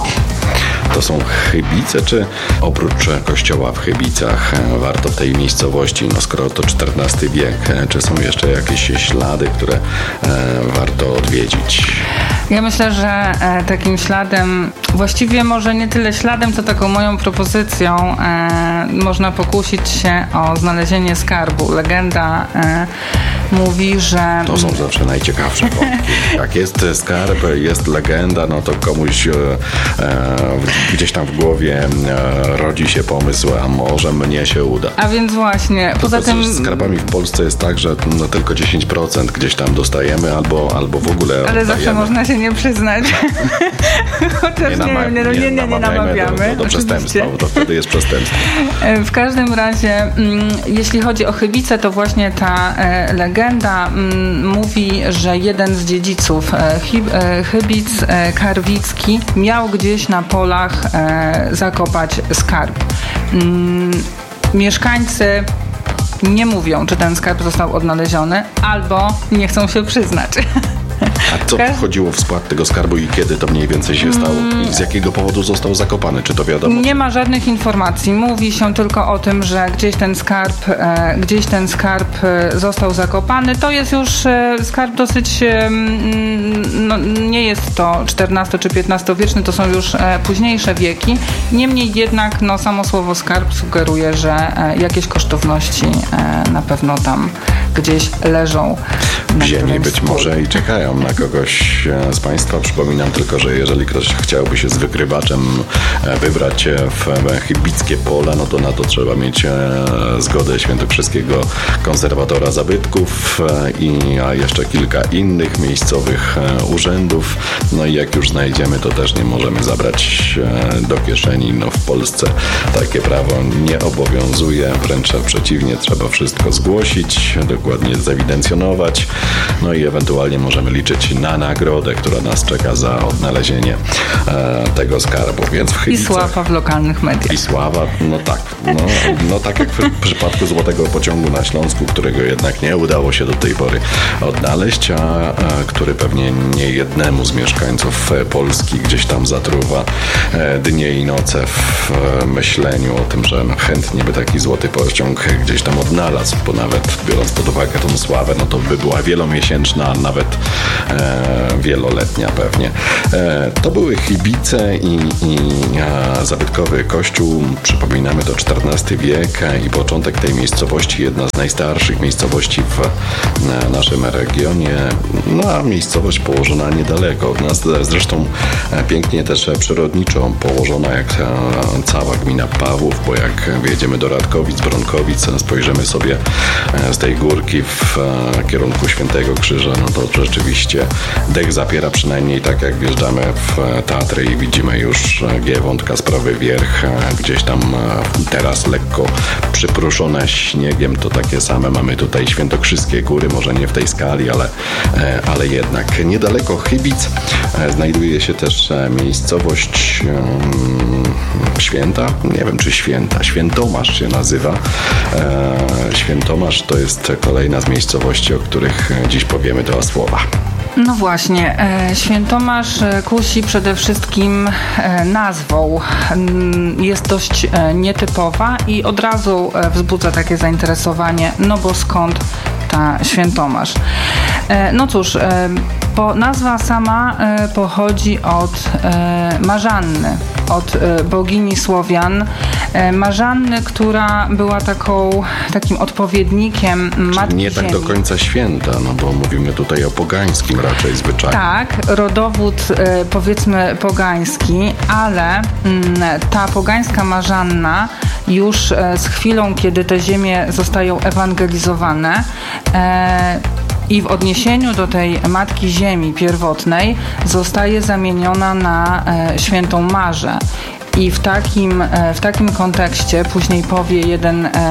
To są Chybice, czy oprócz kościoła w Chybicach warto w tej miejscowości, no skoro to czternasty wiek, czy są jeszcze jakieś ślady, które e, warto odwiedzić? Ja myślę, że e, takim śladem, właściwie może nie tyle śladem, co taką moją propozycją e, można pokusić się o znalezienie skarbu. Legenda e, mówi, że... To są zawsze najciekawsze wątki. Jak jest skarb, jest legenda, no to komuś e, e, gdzieś tam w głowie e, rodzi się pomysł, a może mnie się uda. A więc właśnie, to poza tym... Z skarbami w Polsce jest tak, że no, tylko dziesięć procent gdzieś tam dostajemy, albo, albo w ogóle Ale oddajemy. zawsze można się nie przyznać. Chociaż nie, nama- nie, nie, nie, nie, nie, nie namawiamy. Do, do, do przestępstwa, bo to wtedy jest przestępstwo. W każdym razie, jeśli chodzi o Chybice, to właśnie ta legenda mówi, że jeden z dziedziców Chybic, Karwicki, miał gdzieś na polach zakopać skarb. Mieszkańcy nie mówią, czy ten skarb został odnaleziony, albo nie chcą się przyznać. A co wchodziło w skład tego skarbu i kiedy to mniej więcej się stało? I z jakiego powodu został zakopany? Czy to wiadomo? Nie ma żadnych informacji. Mówi się tylko o tym, że gdzieś ten skarb, e, gdzieś ten skarb e, został zakopany. To jest już e, skarb dosyć, e, no, nie jest to czternasto czy piętnastowieczny, to są już e, późniejsze wieki. Niemniej jednak no, samo słowo skarb sugeruje, że e, jakieś kosztowności e, na pewno tam gdzieś leżą. W ziemi być może i czekają na kogoś z Państwa. Przypominam tylko, że jeżeli ktoś chciałby się z wykrywaczem wybrać w chybickie pola, no to na to trzeba mieć zgodę świętokrzyskiego konserwatora zabytków i a jeszcze kilka innych miejscowych urzędów. No i jak już znajdziemy, to też nie możemy zabrać do kieszeni. No w Polsce takie prawo nie obowiązuje, wręcz przeciwnie, trzeba wszystko zgłosić, dokładnie zewidencjonować, no i ewentualnie możemy liczyć na nagrodę, która nas czeka za odnalezienie e, tego skarbu, więc w Chybicach... I sława w lokalnych mediach. I sława, no tak, no, no tak jak w przypadku Złotego Pociągu na Śląsku, którego jednak nie udało się do tej pory odnaleźć, a, a który pewnie nie jednemu z mieszkańców Polski gdzieś tam zatruwa e, dnie i noce w e, myśleniu o tym, że no, chętnie by taki Złoty Pociąg gdzieś tam odnalazł, bo nawet biorąc pod uwagę tą sławę, no to by była wielomiesięczna, a nawet e, wieloletnia pewnie. E, to były Chybice i, i e, zabytkowy kościół. Przypominamy, to czternasty wiek i początek tej miejscowości, jedna z najstarszych miejscowości w e, naszym regionie. No a miejscowość położona niedaleko od nas, zresztą e, pięknie też przyrodniczo położona jak e, cała gmina Pawłów, bo jak wjedziemy do Radkowic, Bronkowic, spojrzymy sobie e, z tej górki w e, kierunku Świętego Krzyża, no to rzeczywiście dech zapiera, przynajmniej tak jak wjeżdżamy w Tatry i widzimy już Giewont, Kasprowy Wierch, gdzieś tam teraz lekko przypruszone śniegiem, to takie same mamy tutaj świętokrzyskie góry, może nie w tej skali, ale, ale jednak. Niedaleko Chybic znajduje się też miejscowość Święta, nie wiem czy Święta, Świętomasz się nazywa. Świętomasz to jest kolejna z miejscowości, o których dziś powiemy dwa słowa. No właśnie, Świętomasz kusi przede wszystkim nazwą. Jest dość nietypowa i od razu wzbudza takie zainteresowanie, no bo skąd ta Świętomasz? No cóż, bo nazwa sama pochodzi od Marzanny, od bogini Słowian. Marzanny, która była taką, takim odpowiednikiem Matki nie tak Ziemi. do końca święta, no bo mówimy tutaj o pogańskim raczej zwyczaju. Tak, rodowód powiedzmy pogański, ale ta pogańska Marzanna już z chwilą, kiedy te ziemie zostają ewangelizowane, i w odniesieniu do tej Matki Ziemi pierwotnej zostaje zamieniona na e, Świętą Marzę. I w takim, e, w takim kontekście później powie jeden e,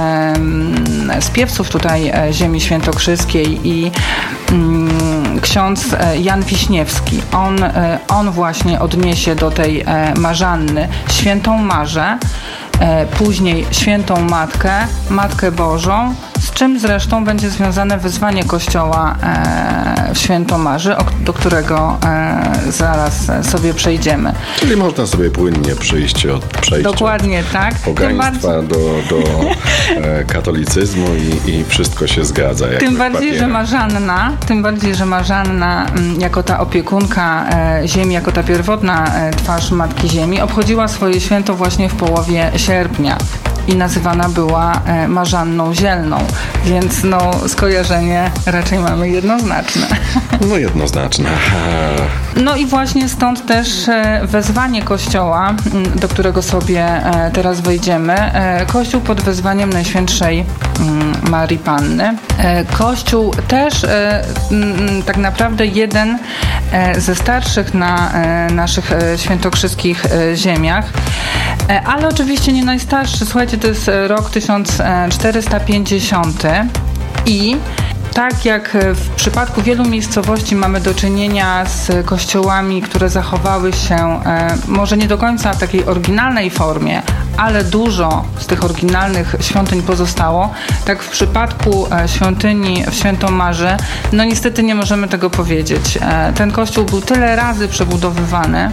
z piewców tutaj e, ziemi świętokrzyskiej i mm, ksiądz e, Jan Wiśniewski. On, e, on właśnie odniesie do tej e, Marzanny Świętą Marzę, e, później Świętą Matkę, Matkę Bożą, z czym zresztą będzie związane wyzwanie Kościoła e, w Świętomarzy, o, do którego e, zaraz sobie przejdziemy. Czyli można sobie płynnie przyjść od przejścia Dokładnie, tak. pogaństwa bardziej... do, do e, katolicyzmu i, i wszystko się zgadza. Jak tym bardziej, papierem. że Marzanna, tym bardziej, że Marzanna m, jako ta opiekunka e, ziemi, jako ta pierwotna e, twarz Matki Ziemi obchodziła swoje święto właśnie w połowie sierpnia. I nazywana była e, Marzanną Zielną, więc no skojarzenie raczej mamy jednoznaczne. No jednoznaczne. No i właśnie stąd też e, wezwanie Kościoła, m, do którego sobie e, teraz wejdziemy. E, Kościół pod wezwaniem Najświętszej m, Marii Panny. E, Kościół też e, m, tak naprawdę jeden e, ze starszych na e, naszych e, świętokrzyskich e, ziemiach, e, ale oczywiście nie najstarszy. Słuchajcie, to jest rok tysiąc czterysta pięćdziesiąty i tak jak w przypadku wielu miejscowości mamy do czynienia z kościołami, które zachowały się może nie do końca w takiej oryginalnej formie, ale dużo z tych oryginalnych świątyń pozostało, tak w przypadku świątyni w Świętomarzy, no niestety nie możemy tego powiedzieć. Ten kościół był tyle razy przebudowywany,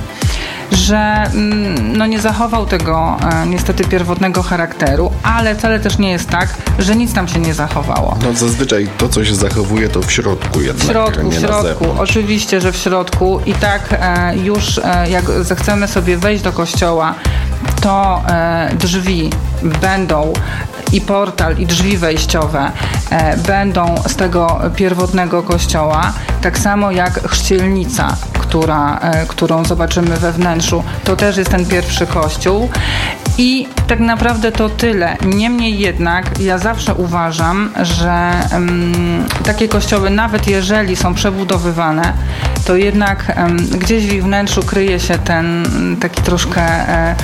że no, nie zachował tego e, niestety pierwotnego charakteru, ale wcale też nie jest tak, że nic tam się nie zachowało. No zazwyczaj to, co się zachowuje, to w środku jednak, w środku, nie w środku, oczywiście, że w środku i tak e, już e, jak zechcemy sobie wejść do kościoła, to e, drzwi będą i portal, i drzwi wejściowe e, będą z tego pierwotnego kościoła, tak samo jak chrzcielnica, która, e, którą zobaczymy we wnętrzu. To też jest ten pierwszy kościół. I tak naprawdę to tyle. Niemniej jednak ja zawsze uważam, że um, takie kościoły, nawet jeżeli są przebudowywane, to jednak um, gdzieś w ich wnętrzu kryje się ten taki troszkę e,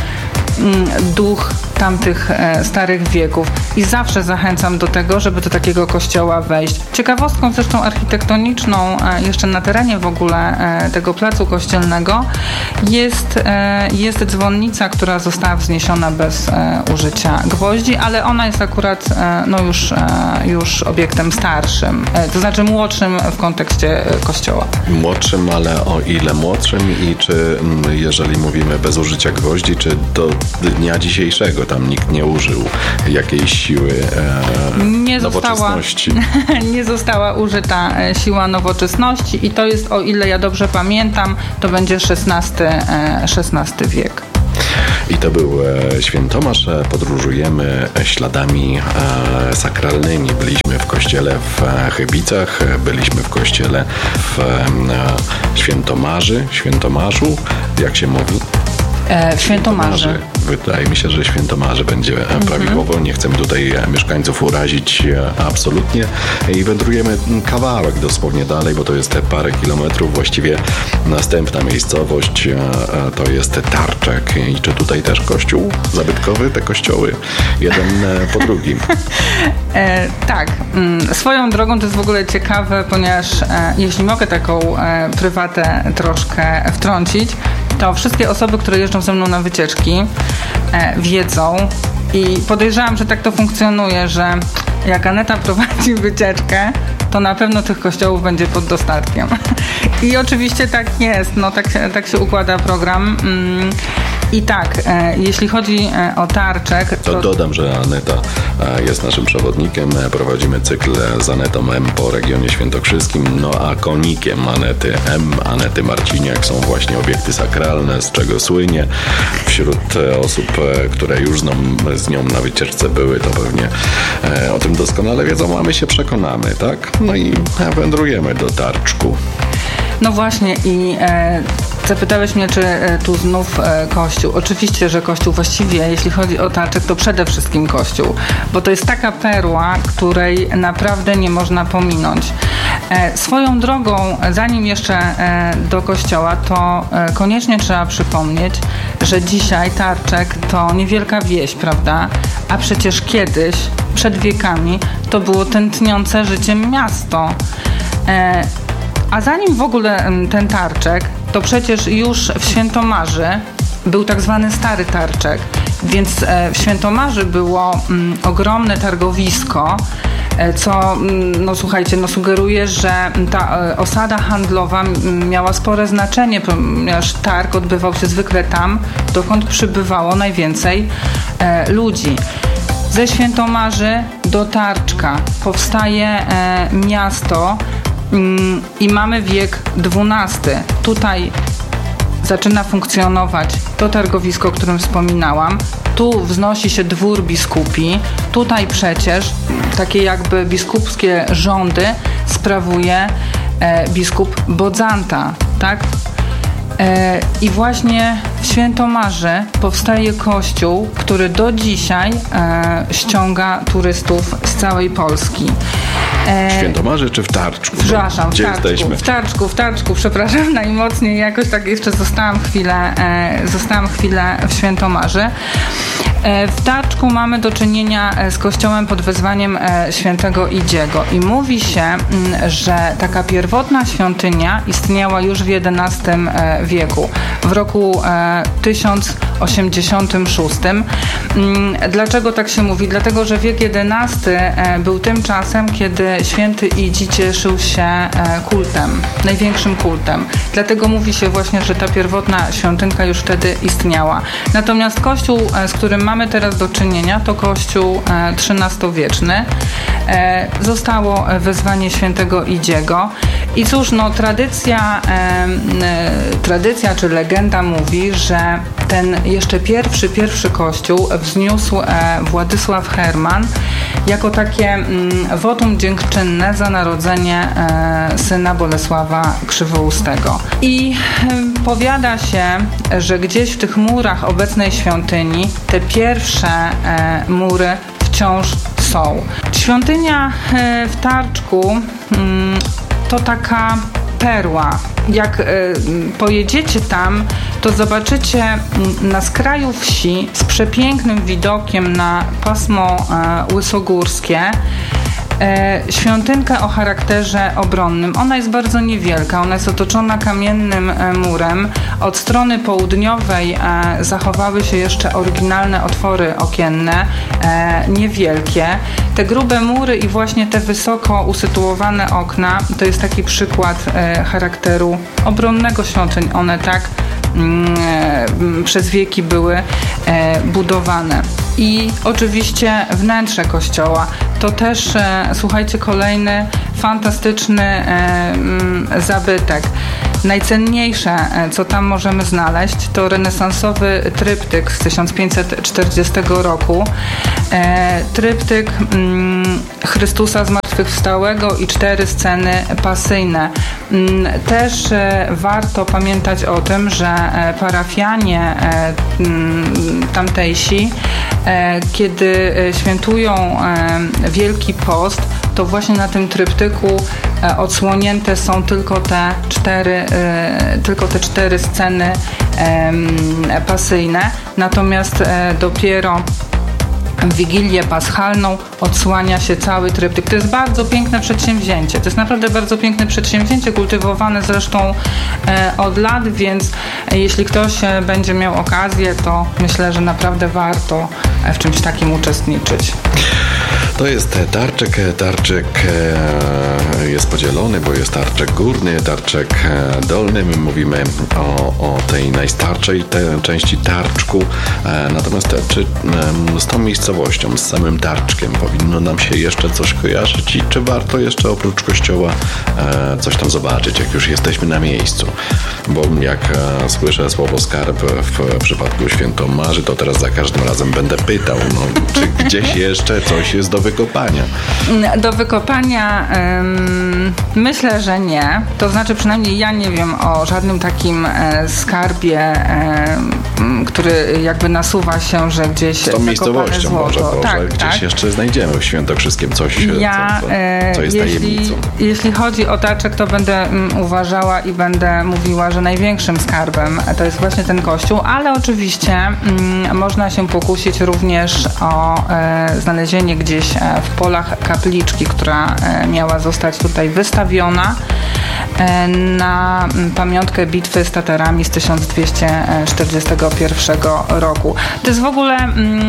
duch tamtych e, starych wieków i zawsze zachęcam do tego, żeby do takiego kościoła wejść. Ciekawostką zresztą architektoniczną e, jeszcze na terenie w ogóle e, tego placu kościelnego jest, e, jest dzwonnica, która została wzniesiona bez e, użycia gwoździ, ale ona jest akurat e, no już, e, już obiektem starszym, e, to znaczy młodszym w kontekście kościoła. Młodszym, ale o ile młodszym i czy jeżeli mówimy bez użycia gwoździ, czy do dnia dzisiejszego tam nikt nie użył jakiejś siły e, nie nowoczesności. Została, nie została użyta siła nowoczesności i to jest, o ile ja dobrze pamiętam, to będzie szesnasty wiek. I to był Świętomarz. Podróżujemy śladami e, sakralnymi. Byliśmy w kościele w Chybicach, byliśmy w kościele w e, Świętomarzy, Świętomarzu, jak się mówi? E, w Świętomarzy. Wydaje mi się, że Świętomarzy będzie mhm. prawidłowo. Nie chcemy tutaj mieszkańców urazić absolutnie. I wędrujemy kawałek dosłownie dalej, bo to jest te parę kilometrów. Właściwie następna miejscowość to jest Tarczek. I czy tutaj też kościół zabytkowy? Te kościoły jeden po drugim. E, tak. Swoją drogą to jest w ogóle ciekawe, ponieważ e, jeśli mogę taką e, prywatę troszkę wtrącić, to wszystkie osoby, które jeżdżą ze mną na wycieczki, e, wiedzą i podejrzewam, że tak to funkcjonuje, że jak Aneta prowadzi wycieczkę, to na pewno tych kościołów będzie pod dostatkiem. I oczywiście tak jest, no tak, tak się układa program. I tak, e, jeśli chodzi o Tarczek... To, to dodam, że Aneta jest naszym przewodnikiem. Prowadzimy cykl z Anetą M po regionie świętokrzyskim, no a konikiem Anety M, Anety Marciniak są właśnie obiekty sakralne, z czego słynie. Wśród osób, które już z nią, z nią na wycieczce były, to pewnie o tym doskonale wiedzą, a my się przekonamy, tak? No i wędrujemy do Tarczku. No właśnie i e, zapytałeś mnie, czy e, tu znów e, kościół. Oczywiście, że kościół właściwie, jeśli chodzi o Tarczek, to przede wszystkim kościół, bo to jest taka perła, której naprawdę nie można pominąć. E, swoją drogą, zanim jeszcze e, do kościoła, to e, koniecznie trzeba przypomnieć, że dzisiaj Tarczek to niewielka wieś, prawda? A przecież kiedyś, przed wiekami, to było tętniące życiem miasto. E, A zanim w ogóle ten Tarczek, to przecież już w Świętomarzy był tak zwany Stary Tarczek, więc w Świętomarzy było mm, ogromne targowisko, co, no słuchajcie, no sugeruje, że ta osada handlowa miała spore znaczenie, ponieważ targ odbywał się zwykle tam, dokąd przybywało najwięcej e, ludzi. Ze Świętomarzy do Tarczka powstaje e, miasto, i mamy wiek dwunasty. Tutaj zaczyna funkcjonować to targowisko, o którym wspominałam. Tu wznosi się dwór biskupi. Tutaj przecież takie jakby biskupskie rządy sprawuje e, biskup Bodzanta, tak? E, I właśnie w Świętomarzy powstaje kościół, który do dzisiaj e, ściąga turystów z całej Polski. W Świętomarzy czy w Tarczku? Przepraszam, Gdzie w Tarczku, jesteśmy? w Tarczku, w Tarczku, przepraszam najmocniej, jakoś tak jeszcze zostałam chwilę, e, zostałam chwilę w Świętomarzy. W Tarczku mamy do czynienia z kościołem pod wezwaniem świętego Idziego i mówi się, że taka pierwotna świątynia istniała już w jedenastym wieku, w roku tysiąc osiemdziesiątym szóstym. Dlaczego tak się mówi? Dlatego, że wiek jedenasty był tym czasem, kiedy święty Idzi cieszył się kultem, największym kultem. Dlatego mówi się właśnie, że ta pierwotna świątynka już wtedy istniała. Natomiast kościół, z którym mamy teraz do czynienia, to kościół trzynastowieczny. Zostało wezwanie świętego Idziego. I cóż, no tradycja, e, tradycja czy legenda mówi, że ten jeszcze pierwszy, pierwszy kościół wzniósł e, Władysław Herman jako takie mm, wotum dziękczynne za narodzenie e, syna Bolesława Krzywoustego. I e, powiada się, że gdzieś w tych murach obecnej świątyni te pierwsze e, mury wciąż są. Świątynia e, w Tarczku mm, to taka perła. Jak y, pojedziecie tam, to zobaczycie na skraju wsi z przepięknym widokiem na pasmo y, łysogórskie y, świątynkę o charakterze obronnym. Ona jest bardzo niewielka, ona jest otoczona kamiennym y, murem. Od strony południowej y, zachowały się jeszcze oryginalne otwory okienne, y, niewielkie. Te grube mury i właśnie te wysoko usytuowane okna to jest taki przykład e, charakteru obronnego świątyń. One tak mm, e, przez wieki były e, budowane. I oczywiście wnętrze kościoła to też, e, słuchajcie, kolejny fantastyczny e, m, zabytek. Najcenniejsze, co tam możemy znaleźć, to renesansowy tryptyk z tysiąc pięćset czterdziestego roku. E, tryptyk mm, Chrystusa Zmartwychwstałego i cztery sceny pasyjne. Mm, też e, warto pamiętać o tym, że e, parafianie e, mm, tamtejsi, e, kiedy świętują e, Wielki Post, to właśnie na tym tryptyku e, odsłonięte są tylko te cztery, e, tylko te cztery sceny e, pasyjne. Natomiast e, dopiero w Wigilię Paschalną odsłania się cały tryptyk. To jest bardzo piękne przedsięwzięcie. To jest naprawdę bardzo piękne przedsięwzięcie, kultywowane zresztą e, od lat, więc e, jeśli ktoś e, będzie miał okazję, to myślę, że naprawdę warto w czymś takim uczestniczyć. To jest tarczek. Tarczek jest podzielony, bo jest tarczek górny, tarczek dolny. My mówimy o, o tej najstarszej te, części Tarczku. Natomiast czy z tą miejscowością, z samym Tarczkiem powinno nam się jeszcze coś kojarzyć i czy warto jeszcze oprócz kościoła coś tam zobaczyć, jak już jesteśmy na miejscu? Bo jak słyszę słowo skarb w przypadku Świętomarzy, to teraz za każdym razem będę pytał, no, czy gdzieś jeszcze coś jest do wykopania? Do wykopania ym, myślę, że nie. To znaczy przynajmniej ja nie wiem o żadnym takim e, skarbie, e, który jakby nasuwa się, że gdzieś z tą miejscowością złoto. Może, bo tak, gdzieś tak. jeszcze znajdziemy w Świętokrzyskiem coś, ja, co, co, co jest jeśli, tajemnicą. Jeśli chodzi o Tarczek, to będę mm, uważała i będę mówiła, że największym skarbem to jest właśnie ten kościół, ale oczywiście mm, można się pokusić również o e, znalezienie gdzieś e, w polach kapliczki, która e, miała zostać tutaj wystawiona e, na pamiątkę bitwy z Tatarami z tysiąc dwieście czterdziestego pierwszego roku. To jest w ogóle mm,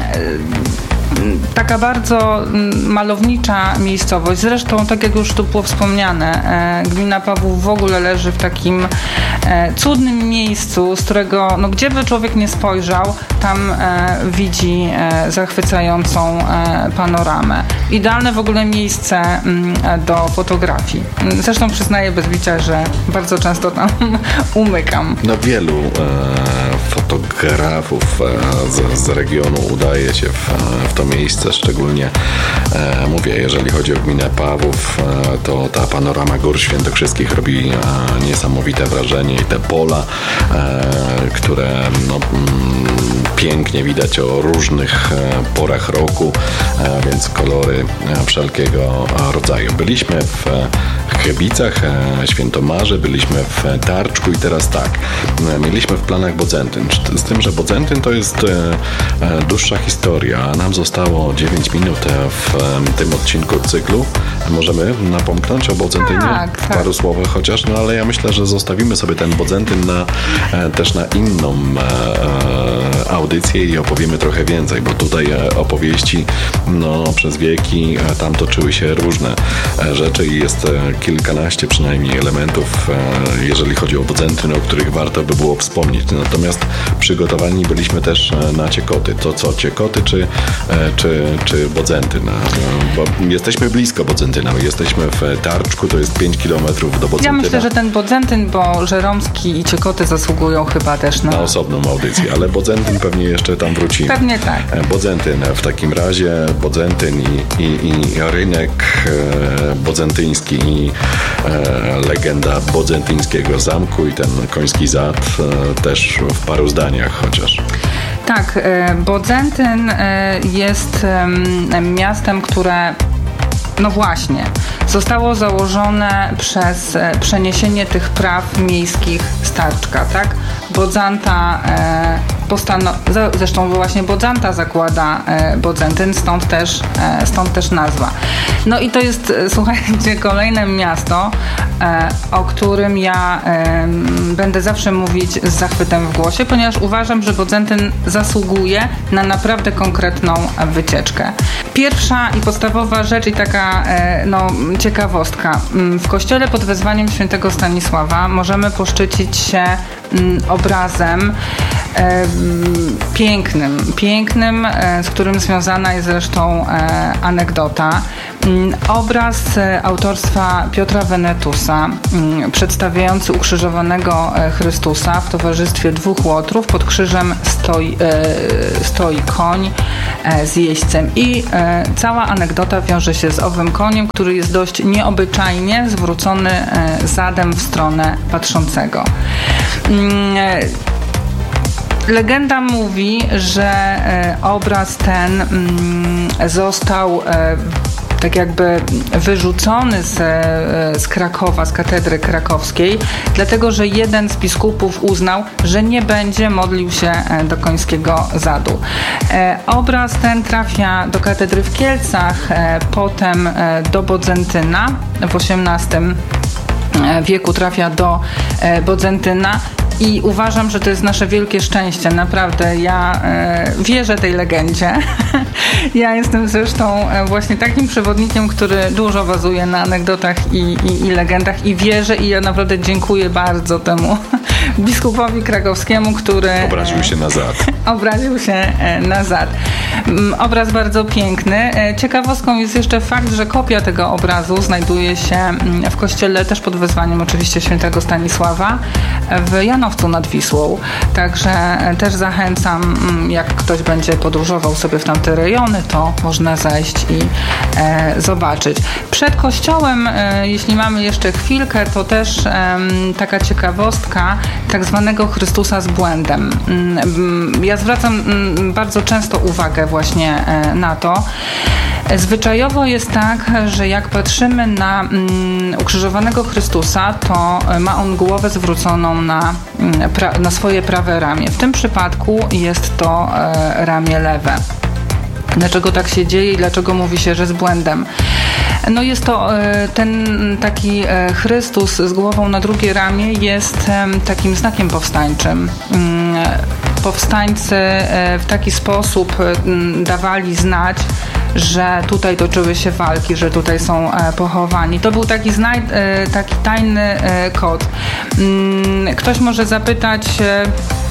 taka bardzo malownicza miejscowość. Zresztą, tak jak już tu było wspomniane, gmina Pawłów w ogóle leży w takim cudnym miejscu, z którego, no gdzie by człowiek nie spojrzał, tam widzi zachwycającą panoramę. Idealne w ogóle miejsce do fotografii. Zresztą przyznaję bez bicia, że bardzo często tam umykam. No wielu e, fotografów e, z, z regionu udaje się w, w to to miejsce, szczególnie e, mówię, jeżeli chodzi o gminę Pawłów, e, to ta panorama gór świętokrzyskich robi e, niesamowite wrażenie i te pola, e, które no, mm, pięknie widać o różnych e, porach roku, e, więc kolory e, wszelkiego rodzaju. Byliśmy w Chybicach, e, Świętomarze, byliśmy w Tarczku i teraz tak, e, mieliśmy w planach Bodzentyn, z tym, że Bodzentyn to jest e, e, dłuższa historia, a nam zostało dziewięć minut w e, tym odcinku cyklu. Możemy napomknąć o Bodzentynie tak, w tak. paru słowach chociaż, no ale ja myślę, że zostawimy sobie ten Bodzentyn na, e, też na inną e, audycję i opowiemy trochę więcej, bo tutaj e, opowieści no, przez wieki e, tam toczyły się różne e, rzeczy i jest e, kilkanaście przynajmniej elementów, e, jeżeli chodzi o Bodzentyn, o których warto by było wspomnieć. Natomiast przygotowani byliśmy też na Ciekoty. To co, Ciekoty czy, czy, czy Bodzentyn? Bo jesteśmy blisko Bodzentyna. Jesteśmy w Tarczku, to jest pięć kilometrów do Bodzentyna. Ja myślę, że ten Bodzentyn, bo Żeromski i Ciekoty zasługują chyba też na... Na osobną audycję, ale Bodzentyn pewnie jeszcze tam wrócimy. Pewnie tak. Bodzentyn w takim razie, Bodzentyn i, i, i rynek e, bodzentyński i e, legenda bodzentyńskiego zamku i ten koński zad e, też w paru zdaniach chociaż. Tak, Bodzentyn jest miastem, które no właśnie zostało założone przez przeniesienie tych praw miejskich z Tarczka, tak? Bodzanta e, postano- zresztą właśnie Bodzanta zakłada e, Bodzentyn, stąd też, e, stąd też nazwa. No i to jest, słuchajcie, kolejne miasto, e, o którym ja e, będę zawsze mówić z zachwytem w głosie, ponieważ uważam, że Bodzentyn zasługuje na naprawdę konkretną wycieczkę. Pierwsza i podstawowa rzecz i taka e, no, ciekawostka. W kościele pod wezwaniem świętego Stanisława możemy poszczycić się obrazem e, pięknym, pięknym, e, z którym związana jest zresztą e, anegdota. Obraz e, autorstwa Piotra Venetusa, m, przedstawiający ukrzyżowanego e, Chrystusa w towarzystwie dwóch łotrów. Pod krzyżem stoi, e, stoi koń e, z jeźdźcem i e, cała anegdota wiąże się z owym koniem, który jest dość nieobyczajnie zwrócony e, zadem w stronę patrzącego. Legenda mówi, że obraz ten został tak jakby wyrzucony z, z Krakowa, z katedry krakowskiej, dlatego że jeden z biskupów uznał, że nie będzie modlił się do końskiego zadu. Obraz ten trafia do katedry w Kielcach, potem do Bodzentyna w osiemnastym wieku trafia do Bodzentyna i uważam, że to jest nasze wielkie szczęście. Naprawdę, ja e, wierzę tej legendzie. Ja jestem zresztą właśnie takim przewodnikiem, który dużo bazuje na anegdotach i, i, i legendach i wierzę i ja naprawdę dziękuję bardzo temu biskupowi krakowskiemu, który... Obraził się na zad. Obraził się na zad. Obraz bardzo piękny. Ciekawostką jest jeszcze fakt, że kopia tego obrazu znajduje się w kościele też pod wezwaniem oczywiście świętego Stanisława w Janowcu nad Wisłą. Także też zachęcam, jak ktoś będzie podróżował sobie w tamte rejony, to można zajść i e, zobaczyć. Przed kościołem, e, jeśli mamy jeszcze chwilkę, to też e, taka ciekawostka tak zwanego Chrystusa z błędem. Ja zwracam bardzo często uwagę właśnie e, na to. Zwyczajowo jest tak, że jak patrzymy na um, ukrzyżowanego Chrystusa, to ma on głowę zwróconą na, pra, na swoje prawe ramię. W tym przypadku jest to e, ramię lewe. Dlaczego tak się dzieje i dlaczego mówi się, że z błędem? No jest to e, ten taki e, Chrystus z głową na drugie ramię jest e, takim znakiem powstańczym. E, powstańcy e, w taki sposób e, dawali znać, że tutaj toczyły się walki, że tutaj są e, pochowani. To był taki, zna- e, taki tajny e, kod. Mm, ktoś może zapytać, e,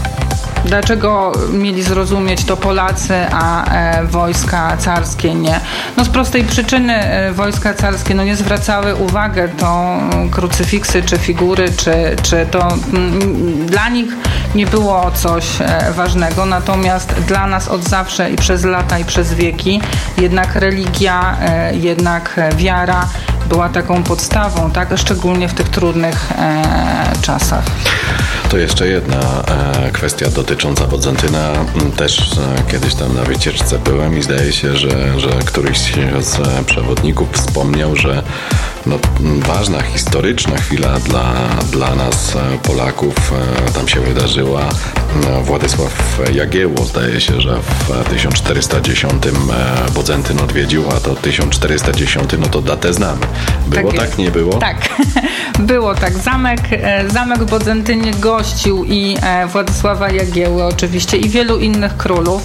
dlaczego mieli zrozumieć to Polacy, a e, wojska carskie nie? No z prostej przyczyny e, wojska carskie no, nie zwracały uwagi, to krucyfiksy, czy figury, czy, czy to m, dla nich nie było coś ważnego, natomiast dla nas od zawsze i przez lata i przez wieki jednak religia, jednak wiara była taką podstawą, tak? Szczególnie w tych trudnych e, czasach. To jeszcze jedna e, kwestia dotycząca Bodzentyna. Też e, kiedyś tam na wycieczce byłem i zdaje się, że, że któryś z przewodników wspomniał, że no, ważna, historyczna chwila dla, dla nas Polaków e, tam się wydarzyła. Władysław Jagiełło, zdaje się, że w tysiąc czterysta dziesiątym e, Bodzentyn odwiedził, a to tysiąc czterysta dziesiąty, no to datę znamy. Było tak, tak nie było? Tak, było tak. Zamek, zamek w Bodzentynie gościł i Władysława Jagiełły oczywiście i wielu innych królów.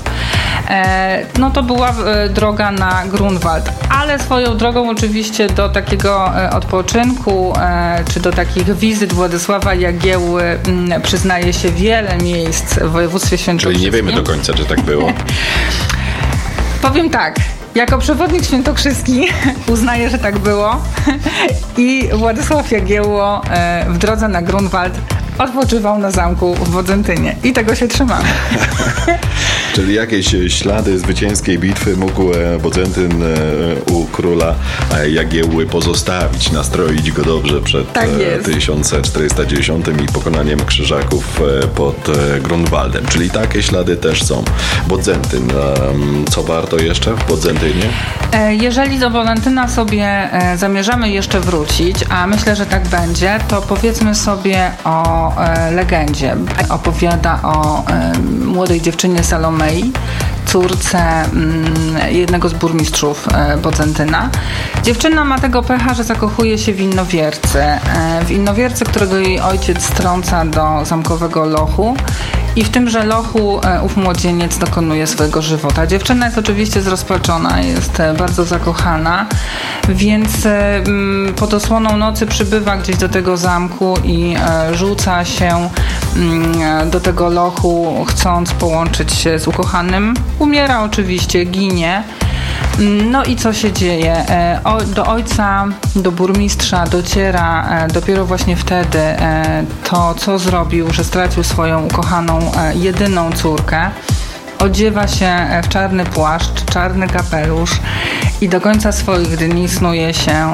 No to była droga na Grunwald, ale swoją drogą oczywiście do takiego odpoczynku czy do takich wizyt Władysława Jagiełły przyznaje się wiele miejsc w województwie świętokrzyskim. Czyli nie wiemy do końca, czy tak było. Powiem tak. Jako przewodnik świętokrzyski uznaję, że tak było i Władysław Jagiełło w drodze na Grunwald odpoczywał na zamku w Bodzentynie i tego się trzymamy. Czyli jakieś ślady zwycięskiej bitwy mógł Bodzentyn u króla Jagiełły pozostawić, nastroić go dobrze przed tak tysiąc czterysta dziesiątym i pokonaniem Krzyżaków pod Grunwaldem. Czyli takie ślady też są. Bodzentyn. Co warto jeszcze w Bodzentynie? Jeżeli do Bodzentyna sobie zamierzamy jeszcze wrócić, a myślę, że tak będzie, to powiedzmy sobie o legendzie. Opowiada o młodej dziewczynie Salomei, córce jednego z burmistrzów Bodzentyna. Dziewczyna ma tego pecha, że zakochuje się w innowiercy. W innowiercy, którego jej ojciec strąca do zamkowego lochu i w tymże lochu ów młodzieniec dokonuje swojego żywota. Dziewczyna jest oczywiście zrozpaczona, jest bardzo zakochana, więc pod osłoną nocy przybywa gdzieś do tego zamku i rzuca się do tego lochu, chcąc połączyć się z ukochanym. Umiera oczywiście, ginie. No i co się dzieje? O, do ojca, do burmistrza dociera dopiero właśnie wtedy to, co zrobił, że stracił swoją ukochaną, jedyną córkę. Odziewa się w czarny płaszcz, czarny kapelusz i do końca swoich dni snuje się